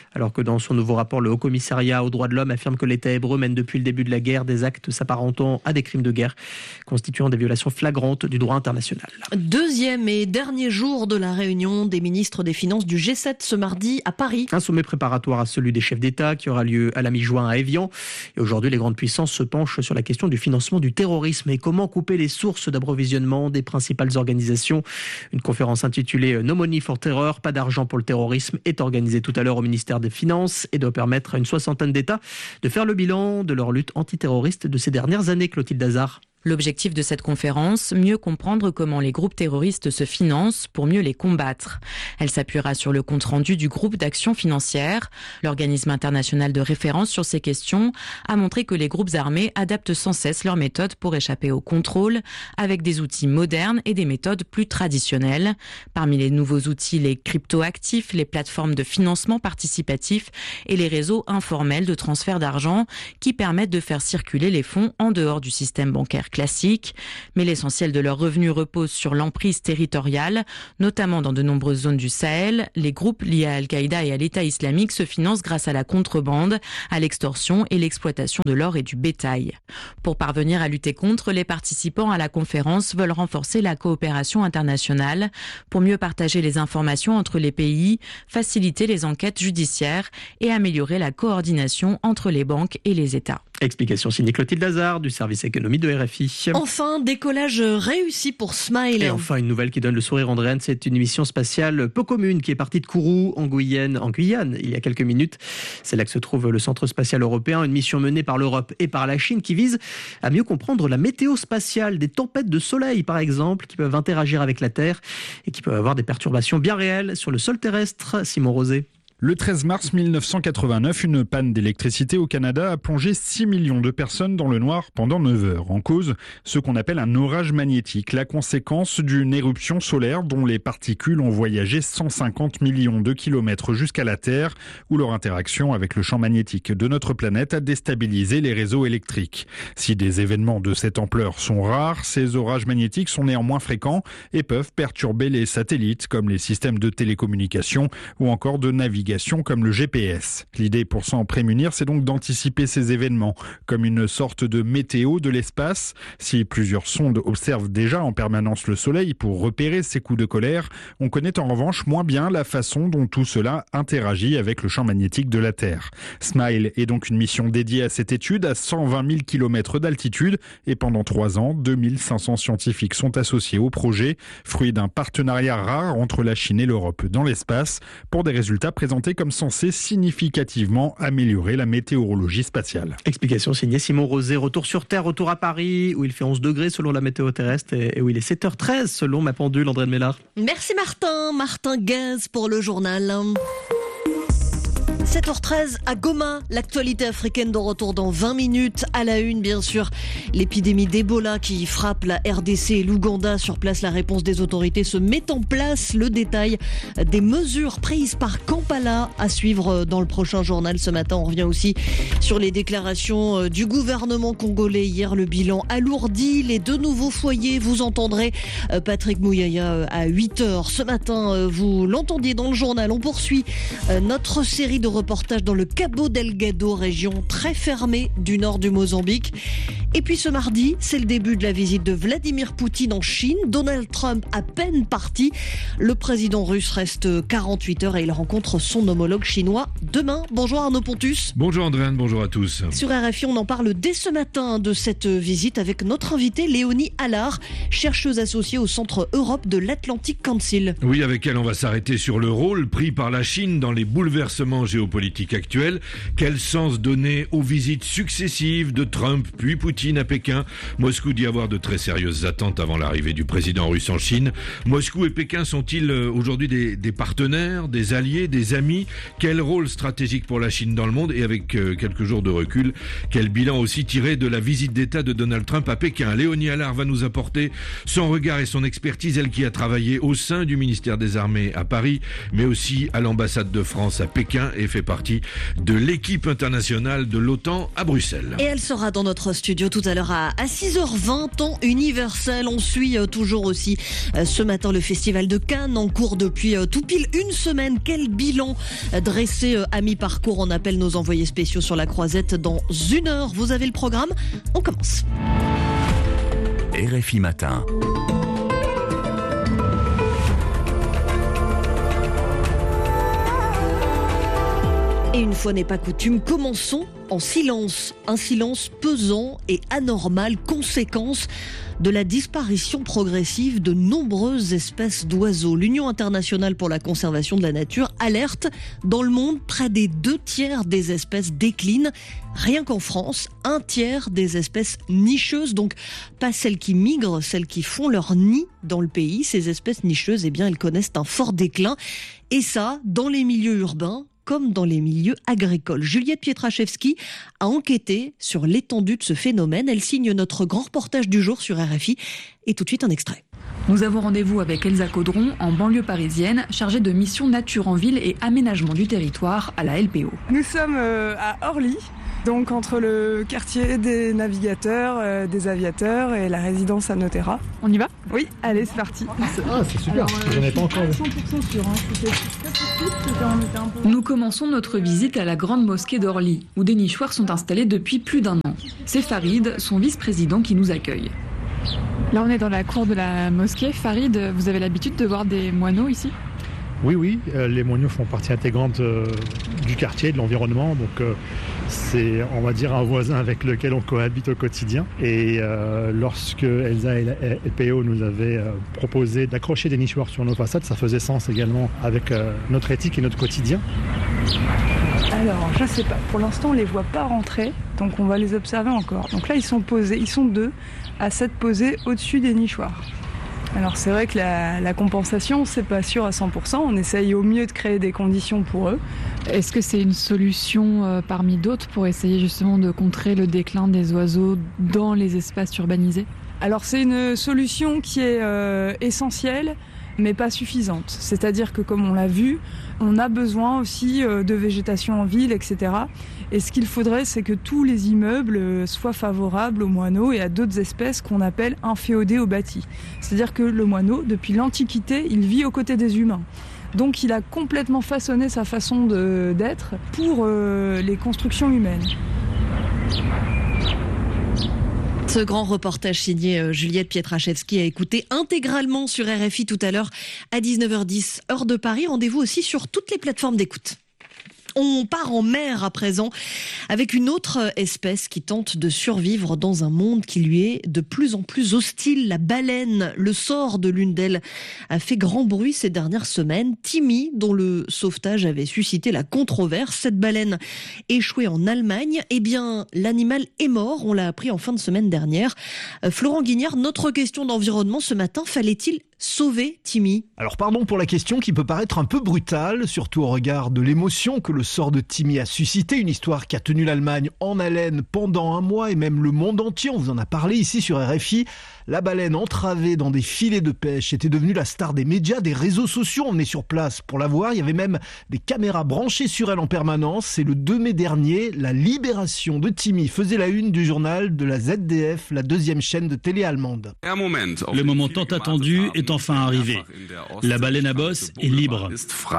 Alors que dans son nouveau rapport, le Haut-Commissariat aux droits de l'homme affirme que l'État hébreu mène depuis le début de la guerre des actes s'apparentant à des crimes de guerre, constituant des violations flagrantes du droit international. Deuxième et dernier jour de la réunion des ministres des Finances du G sept ce mardi à Paris. Un sommet préparatoire à celui des chefs d'État qui aura lieu à la mi-juin à Évian. Et aujourd'hui, les grandes puissances se penchent sur la question du financement du terrorisme et comment couper les sources d'approvisionnement des principales organisations. Une conférence intitulée No Money for Terror, pas d'argent pour le terrorisme, est organisée tout à l'heure au ministère des Finances et doit permettre à une soixantaine d'États de faire le bilan de leur lutte antiterroriste de ces dernières années. Clotilde Hazard. L'objectif de cette conférence, mieux comprendre comment les groupes terroristes se financent pour mieux les combattre. Elle s'appuiera sur le compte-rendu du groupe d'action financière. L'organisme international de référence sur ces questions a montré que les groupes armés adaptent sans cesse leurs méthodes pour échapper au contrôle, avec des outils modernes et des méthodes plus traditionnelles. Parmi les nouveaux outils, les crypto-actifs, les plateformes de financement participatif et les réseaux informels de transfert d'argent qui permettent de faire circuler les fonds en dehors du système bancaire classique, mais l'essentiel de leurs revenus repose sur l'emprise territoriale, notamment dans de nombreuses zones du Sahel. Les groupes liés à Al-Qaïda et à l'État islamique se financent grâce à la contrebande, à l'extorsion et l'exploitation de l'or et du bétail. Pour parvenir à lutter contre, les participants à la conférence veulent renforcer la coopération internationale pour mieux partager les informations entre les pays, faciliter les enquêtes judiciaires et améliorer la coordination entre les banques et les États. Explication signée Clotilde Hazard du service économie de R F I. Enfin, décollage réussi pour Smile. Et enfin, une nouvelle qui donne le sourire Andréane, c'est une mission spatiale peu commune qui est partie de Kourou, en Guyane, en Guyane, il y a quelques minutes. C'est là que se trouve le Centre spatial européen, une mission menée par l'Europe et par la Chine qui vise à mieux comprendre la météo spatiale, des tempêtes de soleil par exemple, qui peuvent interagir avec la Terre et qui peuvent avoir des perturbations bien réelles sur le sol terrestre. Simon Rosé. Le treize mars mille neuf cent quatre-vingt-neuf, une panne d'électricité au Canada a plongé six millions de personnes dans le noir pendant neuf heures. En cause, ce qu'on appelle un orage magnétique, la conséquence d'une éruption solaire dont les particules ont voyagé cent cinquante millions de kilomètres jusqu'à la Terre, où leur interaction avec le champ magnétique de notre planète a déstabilisé les réseaux électriques. Si des événements de cette ampleur sont rares, ces orages magnétiques sont néanmoins fréquents et peuvent perturber les satellites comme les systèmes de télécommunication ou encore de navigation comme le G P S. L'idée pour s'en prémunir, c'est donc d'anticiper ces événements, comme une sorte de météo de l'espace. Si plusieurs sondes observent déjà en permanence le Soleil pour repérer ces coups de colère, on connaît en revanche moins bien la façon dont tout cela interagit avec le champ magnétique de la Terre. Smile est donc une mission dédiée à cette étude à cent vingt mille kilomètres d'altitude et pendant trois ans, deux mille cinq cents scientifiques sont associés au projet, fruit d'un partenariat rare entre la Chine et l'Europe dans l'espace, pour des résultats présentés comme censé significativement améliorer la météorologie spatiale. Explication signée Simon Rosé. Retour sur Terre, retour à Paris, où il fait onze degrés selon la météo terrestre et où il est sept heures treize selon ma pendule, Andréane Mélard. Merci Martin, Martin Gaz pour le journal. sept heures treize à Goma, l'actualité africaine de retour dans vingt minutes. À la une, bien sûr, l'épidémie d'Ebola qui frappe la R D C et l'Ouganda. Sur place, la réponse des autorités se met en place. Le détail des mesures prises par Kampala à suivre dans le prochain journal. Ce matin, on revient aussi sur les déclarations du gouvernement congolais. Hier, le bilan alourdi. Les deux nouveaux foyers, vous entendrez Patrick Mouyaya à huit heures. Ce matin, vous l'entendiez dans le journal. On poursuit notre série de reportage dans le Cabo Delgado, région très fermée du nord du Mozambique. Et puis ce mardi, c'est le début de la visite de Vladimir Poutine en Chine. Donald Trump à peine parti. Le président russe reste quarante-huit heures et il rencontre son homologue chinois demain. Bonjour Arnaud Pontus. Bonjour Andréane, bonjour à tous. Sur R F I, on en parle dès ce matin de cette visite avec notre invitée Léonie Allard, chercheuse associée au Centre Europe de l'Atlantic Council. Oui, avec elle, on va s'arrêter sur le rôle pris par la Chine dans les bouleversements géopolitiques actuels. Quel sens donner aux visites successives de Trump puis Poutine à Pékin? Moscou dit avoir de très sérieuses attentes avant l'arrivée du président russe en Chine. Moscou et Pékin sont-ils aujourd'hui des, des partenaires, des alliés, des amis? Quel rôle stratégique pour la Chine dans le monde? Et avec euh, quelques jours de recul, quel bilan aussi tiré de la visite d'État de Donald Trump à Pékin? Léonie Allard va nous apporter son regard et son expertise, elle qui a travaillé au sein du ministère des Armées à Paris, mais aussi à l'ambassade de France à Pékin et fait partie de l'équipe internationale de l'OTAN à Bruxelles. Et elle sera dans notre studio tout à l'heure à six heures vingt, temps universel. On suit toujours aussi ce matin le Festival de Cannes en cours depuis tout pile une semaine. Quel bilan dressé à mi-parcours? On appelle nos envoyés spéciaux sur la croisette dans une heure. Vous avez le programme? On commence. R F I Matin. Et une fois n'est pas coutume, commençons en silence. Un silence pesant et anormal, conséquence de la disparition progressive de nombreuses espèces d'oiseaux. L'Union internationale pour la conservation de la nature alerte. Dans le monde, près des deux tiers des espèces déclinent. Rien qu'en France, un tiers des espèces nicheuses, donc pas celles qui migrent, celles qui font leur nid dans le pays. Ces espèces nicheuses, eh bien, elles connaissent un fort déclin. Et ça, dans les milieux urbains comme dans les milieux agricoles. Juliette Pietraszewski a enquêté sur l'étendue de ce phénomène. Elle signe notre grand reportage du jour sur R F I. Et tout de suite, un extrait. Nous avons rendez-vous avec Elsa Caudron, en banlieue parisienne, chargée de mission nature en ville et aménagement du territoire à la L P O. Nous sommes à Orly, donc entre le quartier des navigateurs, euh, des aviateurs et la résidence Anotera. On y va? Oui, allez, c'est parti. Ah, c'est super, euh, j'en ai pas encore vu. cent pour cent sûr, hein. C'était très possible, c'était on était un peu... Nous commençons notre visite à la grande mosquée d'Orly, où des nichoirs sont installés depuis plus d'un an. C'est Farid, son vice-président, qui nous accueille. Là, on est dans la cour de la mosquée. Farid, vous avez l'habitude de voir des moineaux ici? Oui, oui, euh, les moineaux font partie intégrante euh, du quartier, de l'environnement, donc euh, c'est, on va dire, un voisin avec lequel on cohabite au quotidien. Et euh, lorsque Elsa et la L P O nous avaient euh, proposé d'accrocher des nichoirs sur nos façades, ça faisait sens également avec euh, notre éthique et notre quotidien. Alors, je sais pas, pour l'instant on les voit pas rentrer, donc on va les observer encore. Donc là ils sont posés, ils sont deux à s'être posés au-dessus des nichoirs. Alors c'est vrai que la, la compensation, c'est pas sûr à cent pour cent, on essaye au mieux de créer des conditions pour eux. Est-ce que c'est une solution euh, parmi d'autres pour essayer justement de contrer le déclin des oiseaux dans les espaces urbanisés? Alors c'est une solution qui est euh, essentielle, mais pas suffisante. C'est-à-dire que comme on l'a vu, on a besoin aussi euh, de végétation en ville, et cetera. Et ce qu'il faudrait, c'est que tous les immeubles soient favorables aux moineaux et à d'autres espèces qu'on appelle inféodées au bâti. C'est-à-dire que le moineau, depuis l'Antiquité, il vit aux côtés des humains. Donc il a complètement façonné sa façon de, d'être pour euh, les constructions humaines. Ce grand reportage signé Juliette Pietraszewski a écouté intégralement sur R F I tout à l'heure à dix-neuf heures dix, heure de Paris. Rendez-vous aussi sur toutes les plateformes d'écoute. On part en mer à présent avec une autre espèce qui tente de survivre dans un monde qui lui est de plus en plus hostile, la baleine. Le sort de l'une d'elles a fait grand bruit ces dernières semaines. Timmy, dont le sauvetage avait suscité la controverse, cette baleine échouée en Allemagne, eh bien l'animal est mort, on l'a appris en fin de semaine dernière. Euh, Florent Guignard, notre question d'environnement ce matin, fallait-il sauver Timmy? Alors pardon pour la question qui peut paraître un peu brutale, surtout au regard de l'émotion que le sort de Timmy a suscité, une histoire qui a tenu l'Allemagne en haleine pendant un mois et même le monde entier, on vous en a parlé ici sur R F I. La baleine entravée dans des filets de pêche était devenue la star des médias, des réseaux sociaux. On est sur place pour la voir. Il y avait même des caméras branchées sur elle en permanence. C'est le deux mai dernier, la libération de Timmy faisait la une du journal de la Z D F, la deuxième chaîne de télé allemande. Le moment tant attendu est enfin arrivé. La baleine à bosse est libre.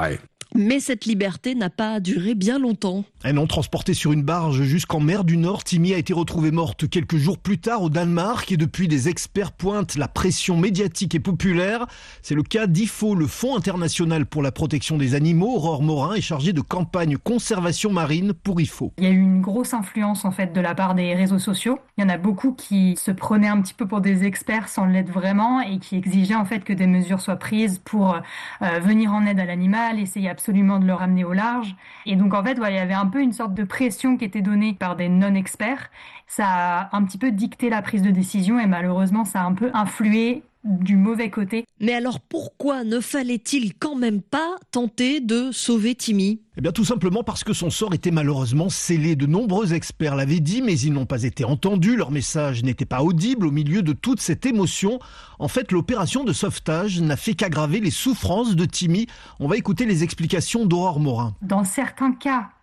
Mais cette liberté n'a pas duré bien longtemps. Et non, transportée sur une barge jusqu'en mer du Nord, Timmy a été retrouvée morte quelques jours plus tard au Danemark. Et depuis, des experts pointent la pression médiatique et populaire. C'est le cas d'I F O, le Fonds international pour la protection des animaux. Aurore Morin est chargée de campagne conservation marine pour I F O. Il y a eu une grosse influence en fait de la part des réseaux sociaux. Il y en a beaucoup qui se prenaient un petit peu pour des experts sans l'être vraiment et qui exigeaient en fait que des mesures soient prises pour euh, venir en aide à l'animal, essayer absolument de le ramener au large. Et donc en fait, ouais, il y avait un peu une sorte de pression qui était donnée par des non-experts. Ça a un petit peu dicté la prise de décision et malheureusement, ça a un peu influé du mauvais côté. Mais alors pourquoi ne fallait-il quand même pas tenter de sauver Timmy ? Eh bien tout simplement parce que son sort était malheureusement scellé. De nombreux experts l'avaient dit, mais ils n'ont pas été entendus. Leur message n'était pas audible au milieu de toute cette émotion. En fait, l'opération de sauvetage n'a fait qu'aggraver les souffrances de Timmy. On va écouter les explications d'Aurore Morin. Dans certains cas,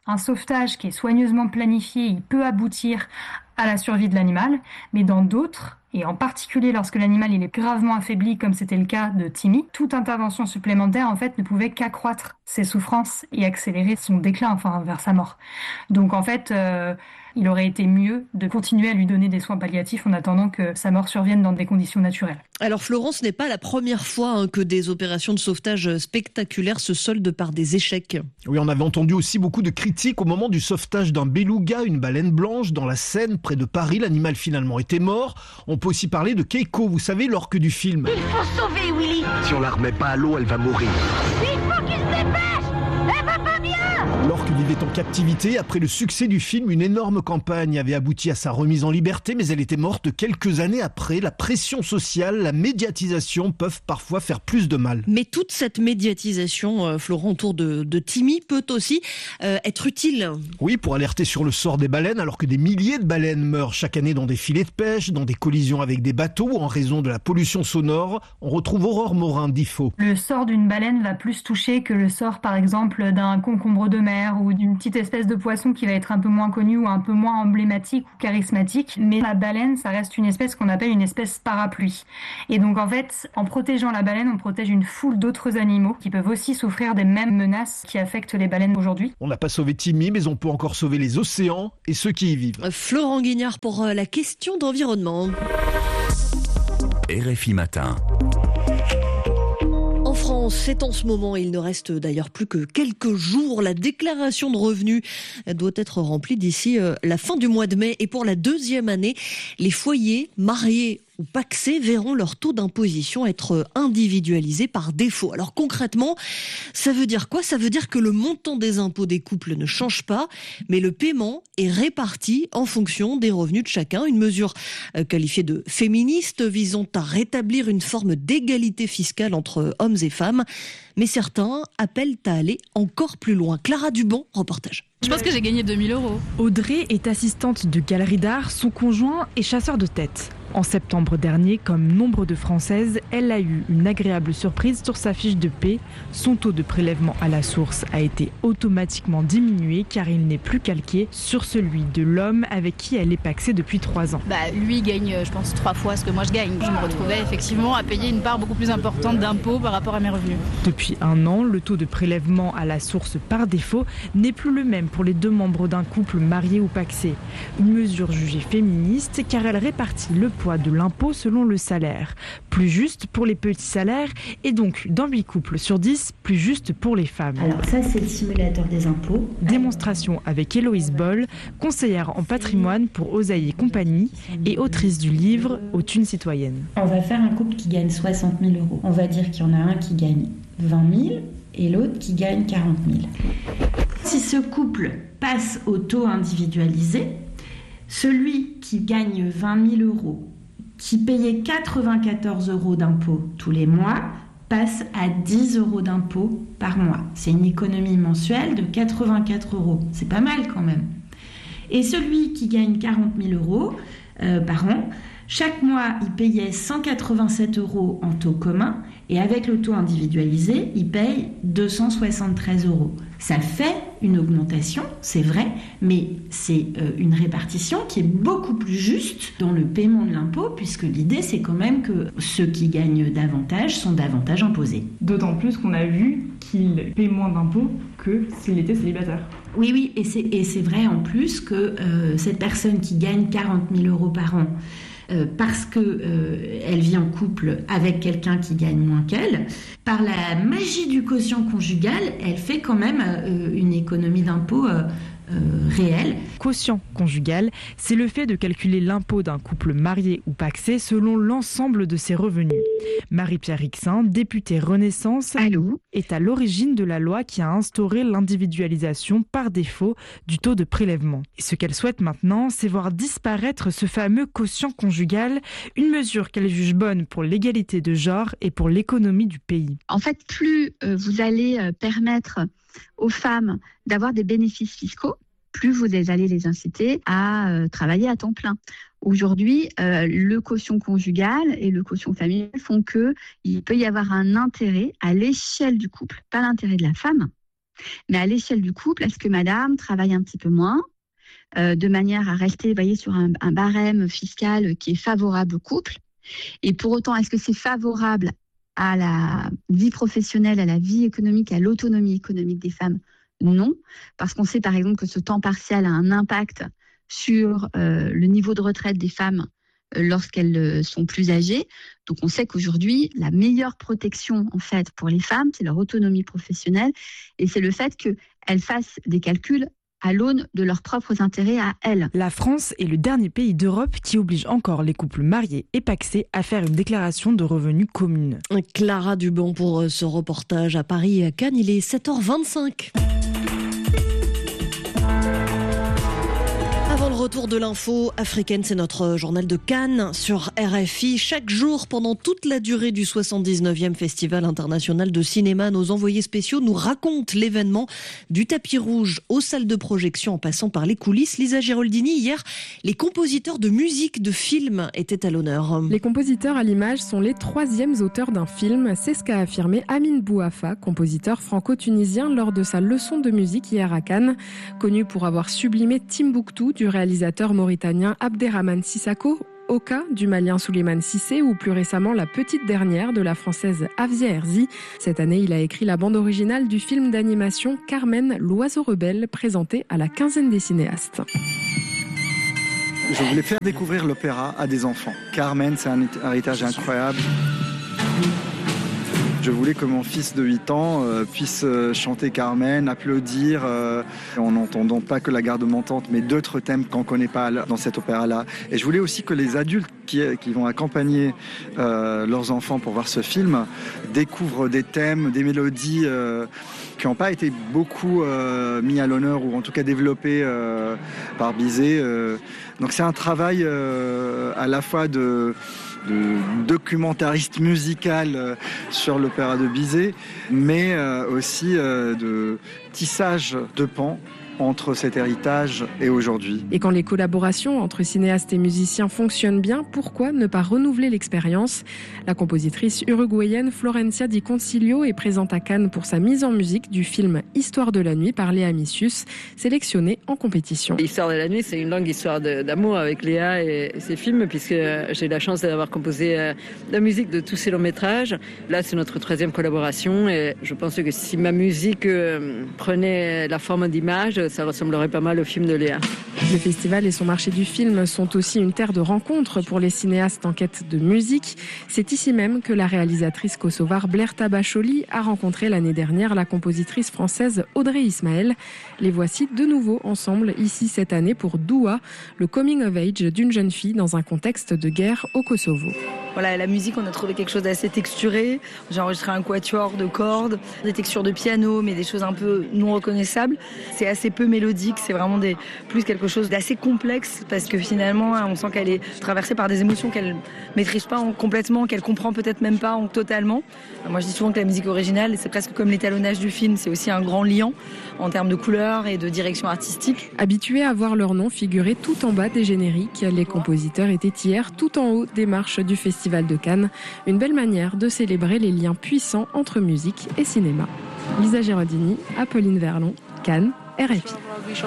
un sauvetage qui est soigneusement planifié, il peut aboutir à la survie de l'animal, mais dans d'autres, et en particulier lorsque l'animal il est gravement affaibli, comme c'était le cas de Timmy, toute intervention supplémentaire en fait ne pouvait qu'accroître ses souffrances et accélérer son déclin, enfin vers sa mort. Donc en fait, euh, il aurait été mieux de continuer à lui donner des soins palliatifs en attendant que sa mort survienne dans des conditions naturelles. Alors Florence, ce n'est pas la première fois hein, que des opérations de sauvetage spectaculaires se soldent par des échecs. Oui, on avait entendu aussi beaucoup de critiques au moment du sauvetage d'un beluga, une baleine blanche, dans la Seine, près de Paris. L'animal finalement était mort. On peut aussi parler de Keiko, vous savez, l'orque du film. Il faut sauver Willy. Si on la remet pas à l'eau, elle va mourir. Il faut qu'il se dépêche. Elle va pas bien. L'orque vivait en captivité. Après le succès du film, une énorme campagne avait abouti à sa remise en liberté, mais elle était morte quelques années après. La pression sociale, la médiatisation peuvent parfois faire plus de mal. Mais toute cette médiatisation, euh, Florent, autour de, de Timmy peut aussi euh, être utile. Oui, pour alerter sur le sort des baleines, alors que des milliers de baleines meurent chaque année dans des filets de pêche, dans des collisions avec des bateaux ou en raison de la pollution sonore. On retrouve Aurore Morin d'I F O. Le sort d'une baleine va plus toucher que le sort, par exemple, d'un concombre de mer ou d'une petite espèce de poisson qui va être un peu moins connu ou un peu moins emblématique ou charismatique. Mais la baleine, ça reste une espèce qu'on appelle une espèce parapluie. Et donc en fait, en protégeant la baleine, on protège une foule d'autres animaux qui peuvent aussi souffrir des mêmes menaces qui affectent les baleines aujourd'hui. On n'a pas sauvé Timmy, mais on peut encore sauver les océans et ceux qui y vivent. Florent Guignard pour la question d'environnement. R F I Matin. En France, c'est en ce moment, il ne reste d'ailleurs plus que quelques jours. La déclaration de revenus doit être remplie d'ici la fin du mois de mai. Et pour la deuxième année, les foyers mariés ou pacsés verront leur taux d'imposition être individualisé par défaut. Alors concrètement, ça veut dire quoi ? Ça veut dire que le montant des impôts des couples ne change pas, mais le paiement est réparti en fonction des revenus de chacun. Une mesure qualifiée de féministe visant à rétablir une forme d'égalité fiscale entre hommes et femmes. Mais certains appellent à aller encore plus loin. Clara Dubon, reportage. Je pense que j'ai gagné deux mille euros. Audrey est assistante de galerie d'art, son conjoint est chasseur de tête. En septembre dernier, comme nombre de Françaises, elle a eu une agréable surprise sur sa fiche de paie. Son taux de prélèvement à la source a été automatiquement diminué car il n'est plus calqué sur celui de l'homme avec qui elle est pacsée depuis trois ans. Bah, lui gagne, je pense, trois fois ce que moi je gagne. Je me retrouvais effectivement à payer une part beaucoup plus importante d'impôts par rapport à mes revenus. Depuis un an, le taux de prélèvement à la source par défaut n'est plus le même pour les deux membres d'un couple marié ou pacsé. Une mesure jugée féministe car elle répartit le poids de l'impôt selon le salaire. Plus juste pour les petits salaires et donc dans huit couples sur dix, plus juste pour les femmes. Alors ça, c'est le simulateur des impôts. Démonstration avec Héloïse Boll, conseillère en patrimoine pour Oseille et compagnie et autrice du livre Aux thunes citoyennes. On va faire un couple qui gagne soixante mille euros. On va dire qu'il y en a un qui gagne vingt mille et l'autre qui gagne quarante mille. Si ce couple passe au taux individualisé, celui qui gagne vingt mille euros, qui payait quatre-vingt-quatorze euros d'impôts tous les mois, passe à dix euros d'impôts par mois. C'est une économie mensuelle de quatre-vingt-quatre euros. C'est pas mal quand même. Et celui qui gagne quarante mille euros euh, par an, chaque mois, il payait cent quatre-vingt-sept euros en taux commun et avec le taux individualisé, il paye deux cent soixante-treize euros. Ça fait une augmentation, c'est vrai, mais c'est une répartition qui est beaucoup plus juste dans le paiement de l'impôt, puisque l'idée, c'est quand même que ceux qui gagnent davantage sont davantage imposés. D'autant plus qu'on a vu qu'il paie moins d'impôts que s'il était célibataire. Oui, oui, et c'est, et c'est vrai en plus que euh, cette personne qui gagne quarante mille euros par an, Euh, parce qu'elle euh, vit en couple avec quelqu'un qui gagne moins qu'elle, par la magie du quotient conjugal, elle fait quand même euh, une économie d'impôt euh, euh, réelle. Quotient conjugal, c'est le fait de calculer l'impôt d'un couple marié ou pacsé selon l'ensemble de ses revenus. Marie-Pierre Rixin, députée Renaissance, Allô est à l'origine de la loi qui a instauré l'individualisation par défaut du taux de prélèvement. Et ce qu'elle souhaite maintenant, c'est voir disparaître ce fameux quotient conjugal, une mesure qu'elle juge bonne pour l'égalité de genre et pour l'économie du pays. En fait, plus euh, vous allez euh, permettre aux femmes d'avoir des bénéfices fiscaux, plus vous allez les inciter à euh, travailler à temps plein. Aujourd'hui, euh, le quotient conjugal et le quotient familial font qu'il peut y avoir un intérêt à l'échelle du couple, pas l'intérêt de la femme, Mais à l'échelle du couple, est-ce que madame travaille un petit peu moins euh, de manière à rester, vous voyez, sur un, un barème fiscal qui est favorable au couple? Et pour autant, est-ce que c'est favorable à la vie professionnelle, à la vie économique, à l'autonomie économique des femmes? Non, parce qu'on sait par exemple que ce temps partiel a un impact sur euh, le niveau de retraite des femmes euh, lorsqu'elles euh, sont plus âgées. Donc on sait qu'aujourd'hui, la meilleure protection en fait pour les femmes, c'est leur autonomie professionnelle et c'est le fait qu'elles fassent des calculs à l'aune de leurs propres intérêts à elles. La France est le dernier pays d'Europe qui oblige encore les couples mariés et pacsés à faire une déclaration de revenus commune. Clara Dubon pour ce reportage à Paris et à Cannes, il est sept heures vingt-cinq. Avant le retour de l'info africaine, c'est notre journal de Cannes sur R F I. Chaque jour, pendant toute la durée du soixante-dix-neuvième Festival international de cinéma, nos envoyés spéciaux nous racontent l'événement du tapis rouge aux salles de projection en passant par les coulisses. Lisa Geroldini, hier, les compositeurs de musique de films étaient à l'honneur. Les compositeurs à l'image sont les troisièmes auteurs d'un film. C'est ce qu'a affirmé Amine Bouafa, compositeur franco-tunisien, lors de sa leçon de musique hier à Cannes. Connu pour avoir sublimé Timbuktu du réalisateur mauritanien Abderrahmane Sissako, Oka du malien Souleymane Cissé ou plus récemment La Petite Dernière de la française Afzia Herzi. Cette année, il a écrit la bande originale du film d'animation Carmen, l'oiseau rebelle, présenté à la quinzaine des cinéastes. Je voulais faire découvrir l'opéra à des enfants. Carmen, c'est un héritage incroyable. Je voulais que mon fils de huit ans euh, puisse euh, chanter Carmen, applaudir, euh, en n'entendant pas que la garde montante, mais d'autres thèmes qu'on ne connaît pas dans cet opéra-là. Et je voulais aussi que les adultes qui, qui vont accompagner euh, leurs enfants pour voir ce film découvrent des thèmes, des mélodies euh, qui n'ont pas été beaucoup euh, mis à l'honneur ou en tout cas développés euh, par Bizet. Euh. Donc c'est un travail euh, à la fois de... de documentariste musical euh, sur l'opéra de Bizet, mais euh, aussi euh, de tissage de pans entre cet héritage et aujourd'hui. Et quand les collaborations entre cinéastes et musiciens fonctionnent bien, pourquoi ne pas renouveler l'expérience? La compositrice uruguayenne Florencia Di Concilio est présente à Cannes pour sa mise en musique du film Histoire de la nuit par Léa Missius, sélectionné en compétition. Histoire de la nuit, c'est une longue histoire de, d'amour avec Léa et ses films, puisque j'ai la chance d'avoir composé la musique de tous ces longs métrages. Là, c'est notre troisième collaboration et je pense que si ma musique prenait la forme d'image, ça ressemblerait pas mal au film de Léa. Le festival et son marché du film sont aussi une terre de rencontres pour les cinéastes en quête de musique. C'est ici même que la réalisatrice kosovare Blair Tabacholi a rencontré l'année dernière la compositrice française Audrey Ismaël. Les voici de nouveau ensemble ici cette année pour Doua, le coming of age d'une jeune fille dans un contexte de guerre au Kosovo. Voilà, la musique, on a trouvé quelque chose d'assez texturé. J'ai enregistré un quatuor de cordes, des textures de piano, mais des choses un peu non reconnaissables. C'est assez peu mélodique, c'est vraiment des, plus quelque chose d'assez complexe parce que finalement, on sent qu'elle est traversée par des émotions qu'elle maîtrise pas complètement, qu'elle comprend peut-être même pas totalement. Moi, je dis souvent que la musique originale, c'est presque comme l'étalonnage du film. C'est aussi un grand liant en termes de couleurs et de direction artistique. Habitués à voir leur nom figurer tout en bas des génériques, les compositeurs étaient hier tout en haut des marches du Festival de Cannes. Une belle manière de célébrer les liens puissants entre musique et cinéma. Lisa Geroldini, Apolline Verlon, Cannes, R F I.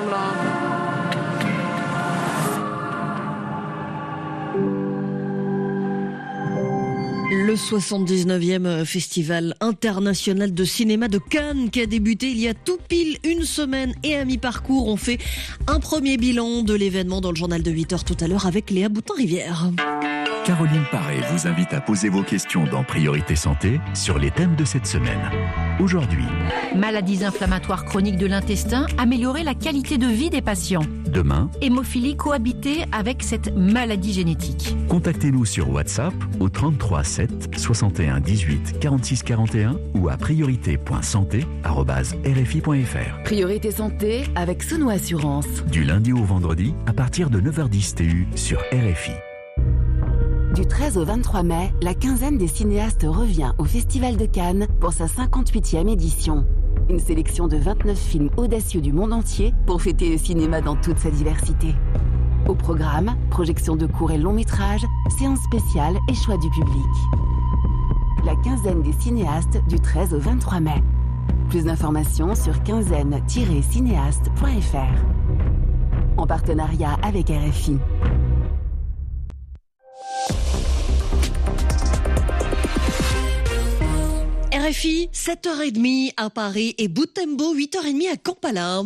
Le soixante-dix-neuvième Festival international de cinéma de Cannes qui a débuté il y a tout pile une semaine et à mi-parcours. On fait un premier bilan de l'événement dans le journal de huit heures tout à l'heure avec Léa Boutin-Rivière. Caroline Paré vous invite à poser vos questions dans Priorité Santé sur les thèmes de cette semaine. Aujourd'hui, maladies inflammatoires chroniques de l'intestin, améliorer la qualité de vie des patients. Demain, hémophilie, cohabiter avec cette maladie génétique. Contactez-nous sur WhatsApp au trente-trois sept soixante et un dix-huit quarante-six quarante et un ou à priorité point santé arobase r f i point f r. Priorité Santé avec Sono Assurance. Du lundi au vendredi à partir de neuf heures dix T U sur R F I. Du treize au vingt-trois mai, la quinzaine des cinéastes revient au Festival de Cannes pour sa cinquante-huitième édition. Une sélection de vingt-neuf films audacieux du monde entier pour fêter le cinéma dans toute sa diversité. Au programme, projection de courts et longs métrages, séances spéciales et choix du public. La quinzaine des cinéastes du treize au vingt-trois mai. Plus d'informations sur quinzaine tiret cinéaste point f r. En partenariat avec R F I. R F I, sept heures trente à Paris et Butembo, huit heures trente à Kampala.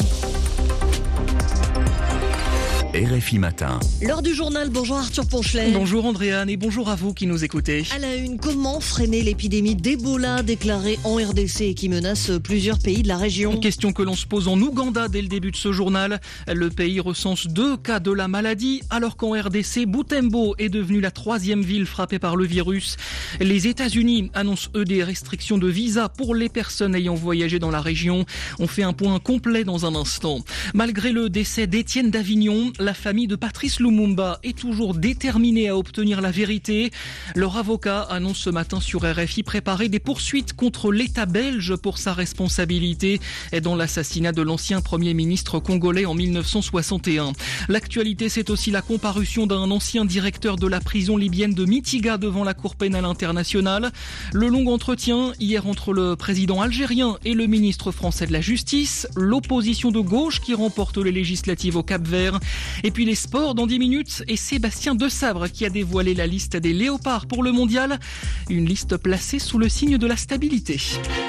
R F I Matin. L'heure du journal, bonjour Arthur Ponchelet. Bonjour Andréane et bonjour à vous qui nous écoutez. À la une, comment freiner l'épidémie d'Ebola déclarée en R D C et qui menace plusieurs pays de la région? Question que l'on se pose en Ouganda dès le début de ce journal. Le pays recense deux cas de la maladie alors qu'en R D C, Butembo est devenue la troisième ville frappée par le virus. Les États-Unis annoncent eux des restrictions de visa pour les personnes ayant voyagé dans la région. On fait un point complet dans un instant. Malgré le décès d'Étienne d'Avignon, la famille de Patrice Lumumba est toujours déterminée à obtenir la vérité. Leur avocat annonce ce matin sur R F I préparer des poursuites contre l'État belge pour sa responsabilité dans l'assassinat de l'ancien Premier ministre congolais en mille neuf cent soixante et un. L'actualité, c'est aussi la comparution d'un ancien directeur de la prison libyenne de Mitiga devant la Cour pénale internationale. Le long entretien hier entre le président algérien et le ministre français de la Justice. L'opposition de gauche qui remporte les législatives au Cap-Vert. Et puis les sports dans dix minutes et Sébastien Desabre qui a dévoilé la liste des léopards pour le mondial. Une liste placée sous le signe de la stabilité.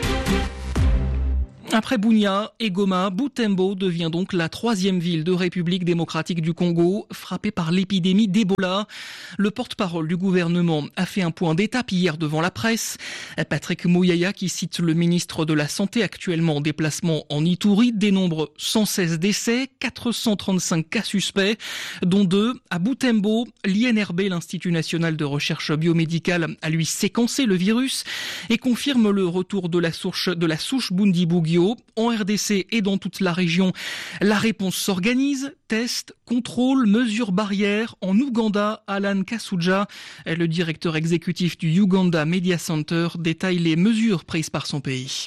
Après Bunia et Goma, Butembo devient donc la troisième ville de République démocratique du Congo frappée par l'épidémie d'Ebola. Le porte-parole du gouvernement a fait un point d'étape hier devant la presse. Patrick Mouyaya, qui cite le ministre de la Santé actuellement en déplacement en Ituri, dénombre cent seize décès, quatre cent trente-cinq cas suspects, dont deux à Butembo. L'I N R B, l'Institut national de recherche biomédicale, a lui séquencé le virus et confirme le retour de la souche, de la souche Bundibugyo. En R D C et dans toute la région, la réponse s'organise. Tests, contrôles, mesures barrières. En Ouganda, Alan Kasuja, le directeur exécutif du Uganda Media Center, détaille les mesures prises par son pays.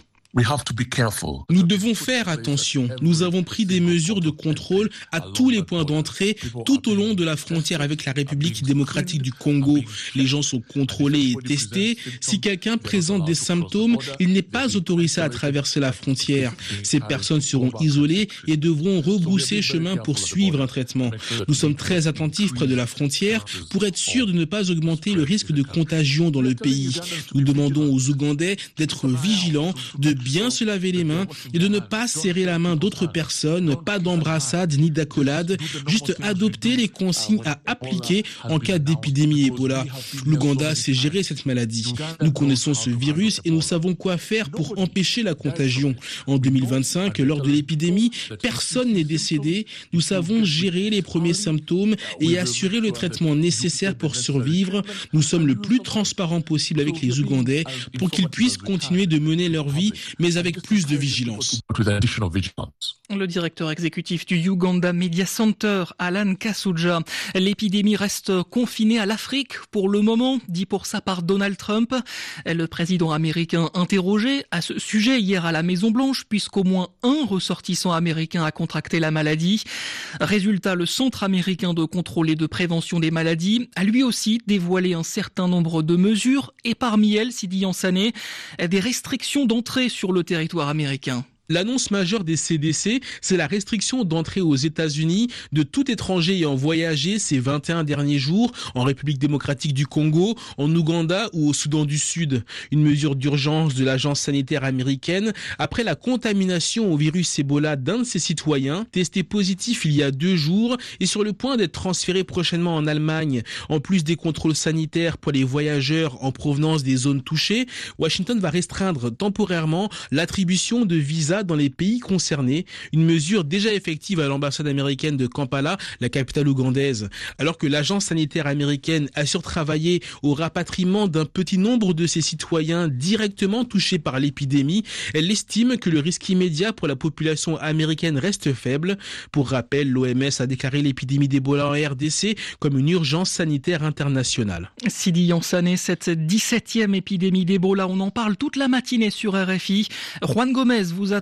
Nous devons faire attention. Nous avons pris des mesures de contrôle à tous les points d'entrée, tout au long de la frontière avec la République démocratique du Congo. Les gens sont contrôlés et testés. Si quelqu'un présente des symptômes, il n'est pas autorisé à traverser la frontière. Ces personnes seront isolées et devront rebrousser chemin pour suivre un traitement. Nous sommes très attentifs près de la frontière pour être sûrs de ne pas augmenter le risque de contagion dans le pays. Nous demandons aux Ougandais d'être vigilants, de bien se laver les mains et de ne pas serrer la main d'autres personnes, pas d'embrassade ni d'accolade, juste adopter les consignes à appliquer en cas d'épidémie Ebola. L'Ouganda sait gérer cette maladie. Nous connaissons ce virus et nous savons quoi faire pour empêcher la contagion. En deux mille vingt-cinq, lors de l'épidémie, personne n'est décédé. Nous savons gérer les premiers symptômes et assurer le traitement nécessaire pour survivre. Nous sommes le plus transparents possible avec les Ougandais pour qu'ils puissent continuer de mener leur vie mais avec plus de vigilance. Le directeur exécutif du Uganda Media Center, Alan Kasuja. L'épidémie reste confinée à l'Afrique pour le moment, dit pour sa part Donald Trump. Le président américain interrogé à ce sujet hier à la Maison-Blanche, puisqu'au moins un ressortissant américain a contracté la maladie. Résultat, le Centre américain de contrôle et de prévention des maladies a lui aussi dévoilé un certain nombre de mesures, et parmi elles, Sidi Yansané, des restrictions d'entrée sur le territoire américain. L'annonce majeure des C D C, c'est la restriction d'entrée aux États-Unis de tout étranger ayant voyagé ces vingt et un derniers jours en République démocratique du Congo, en Ouganda ou au Soudan du Sud. Une mesure d'urgence de l'agence sanitaire américaine après la contamination au virus Ebola d'un de ses citoyens, testé positif il y a deux jours et sur le point d'être transféré prochainement en Allemagne. En plus des contrôles sanitaires pour les voyageurs en provenance des zones touchées, Washington va restreindre temporairement l'attribution de visas dans les pays concernés, une mesure déjà effective à l'ambassade américaine de Kampala, la capitale ougandaise. Alors que l'agence sanitaire américaine assure travailler au rapatriement d'un petit nombre de ses citoyens directement touchés par l'épidémie, elle estime que le risque immédiat pour la population américaine reste faible. Pour rappel, l'O M S a déclaré l'épidémie d'Ebola en R D C comme une urgence sanitaire internationale. Sidi Yansané, cette dix-septième épidémie d'Ebola, on en parle toute la matinée sur R F I. Juan Gomez vous attend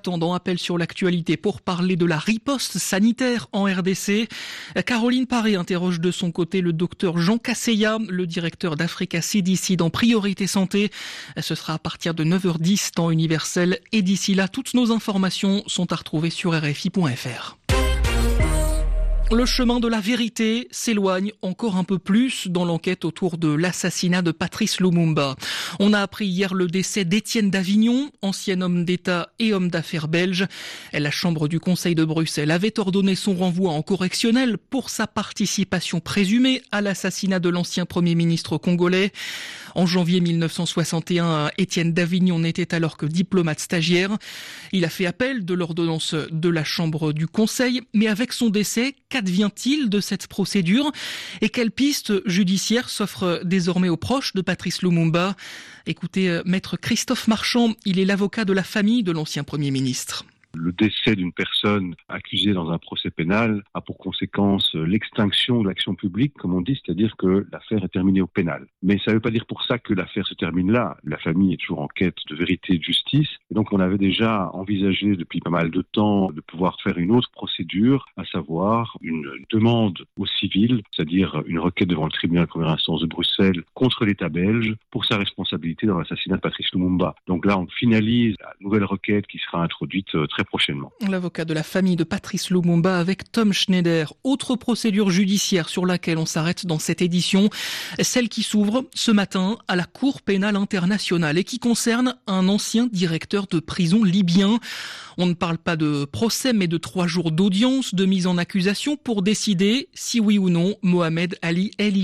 attendant, appel sur l'actualité pour parler de la riposte sanitaire en R D C. Caroline Paré interroge de son côté le docteur Jean Casseya, le directeur d'Africa C D C dans Priorité Santé. Ce sera à partir de neuf heures dix, temps universel. Et d'ici là, toutes nos informations sont à retrouver sur R F I point F R. Le chemin de la vérité s'éloigne encore un peu plus dans l'enquête autour de l'assassinat de Patrice Lumumba. On a appris hier le décès d'Étienne Davignon, ancien homme d'État et homme d'affaires belge. La Chambre du Conseil de Bruxelles avait ordonné son renvoi en correctionnel pour sa participation présumée à l'assassinat de l'ancien Premier ministre congolais. En janvier mille neuf cent soixante et un, Étienne Davignon n'était alors que diplomate stagiaire. Il a fait appel de l'ordonnance de la Chambre du Conseil, mais avec son décès, qu'advient-il de cette procédure et quelles pistes judiciaires s'offrent désormais aux proches de Patrice Lumumba? Écoutez, maître Christophe Marchand, il est l'avocat de la famille de l'ancien Premier ministre. Le décès d'une personne accusée dans un procès pénal a pour conséquence l'extinction de l'action publique, comme on dit, c'est-à-dire que l'affaire est terminée au pénal. Mais ça ne veut pas dire pour ça que l'affaire se termine là. La famille est toujours en quête de vérité et de justice. Et donc on avait déjà envisagé depuis pas mal de temps de pouvoir faire une autre procédure, à savoir une demande au civil, c'est-à-dire une requête devant le tribunal de première instance de Bruxelles contre l'État belge pour sa responsabilité dans l'assassinat de Patrice Lumumba. Donc là, on finalise la nouvelle requête qui sera introduite très prochainement. L'avocat de la famille de Patrice Lumumba avec Tom Schneider. Autre procédure judiciaire sur laquelle on s'arrête dans cette édition, celle qui s'ouvre ce matin à la Cour pénale internationale et qui concerne un ancien directeur de prison libyen. On ne parle pas de procès mais de trois jours d'audience, de mise en accusation pour décider si oui ou non Mohamed Ali El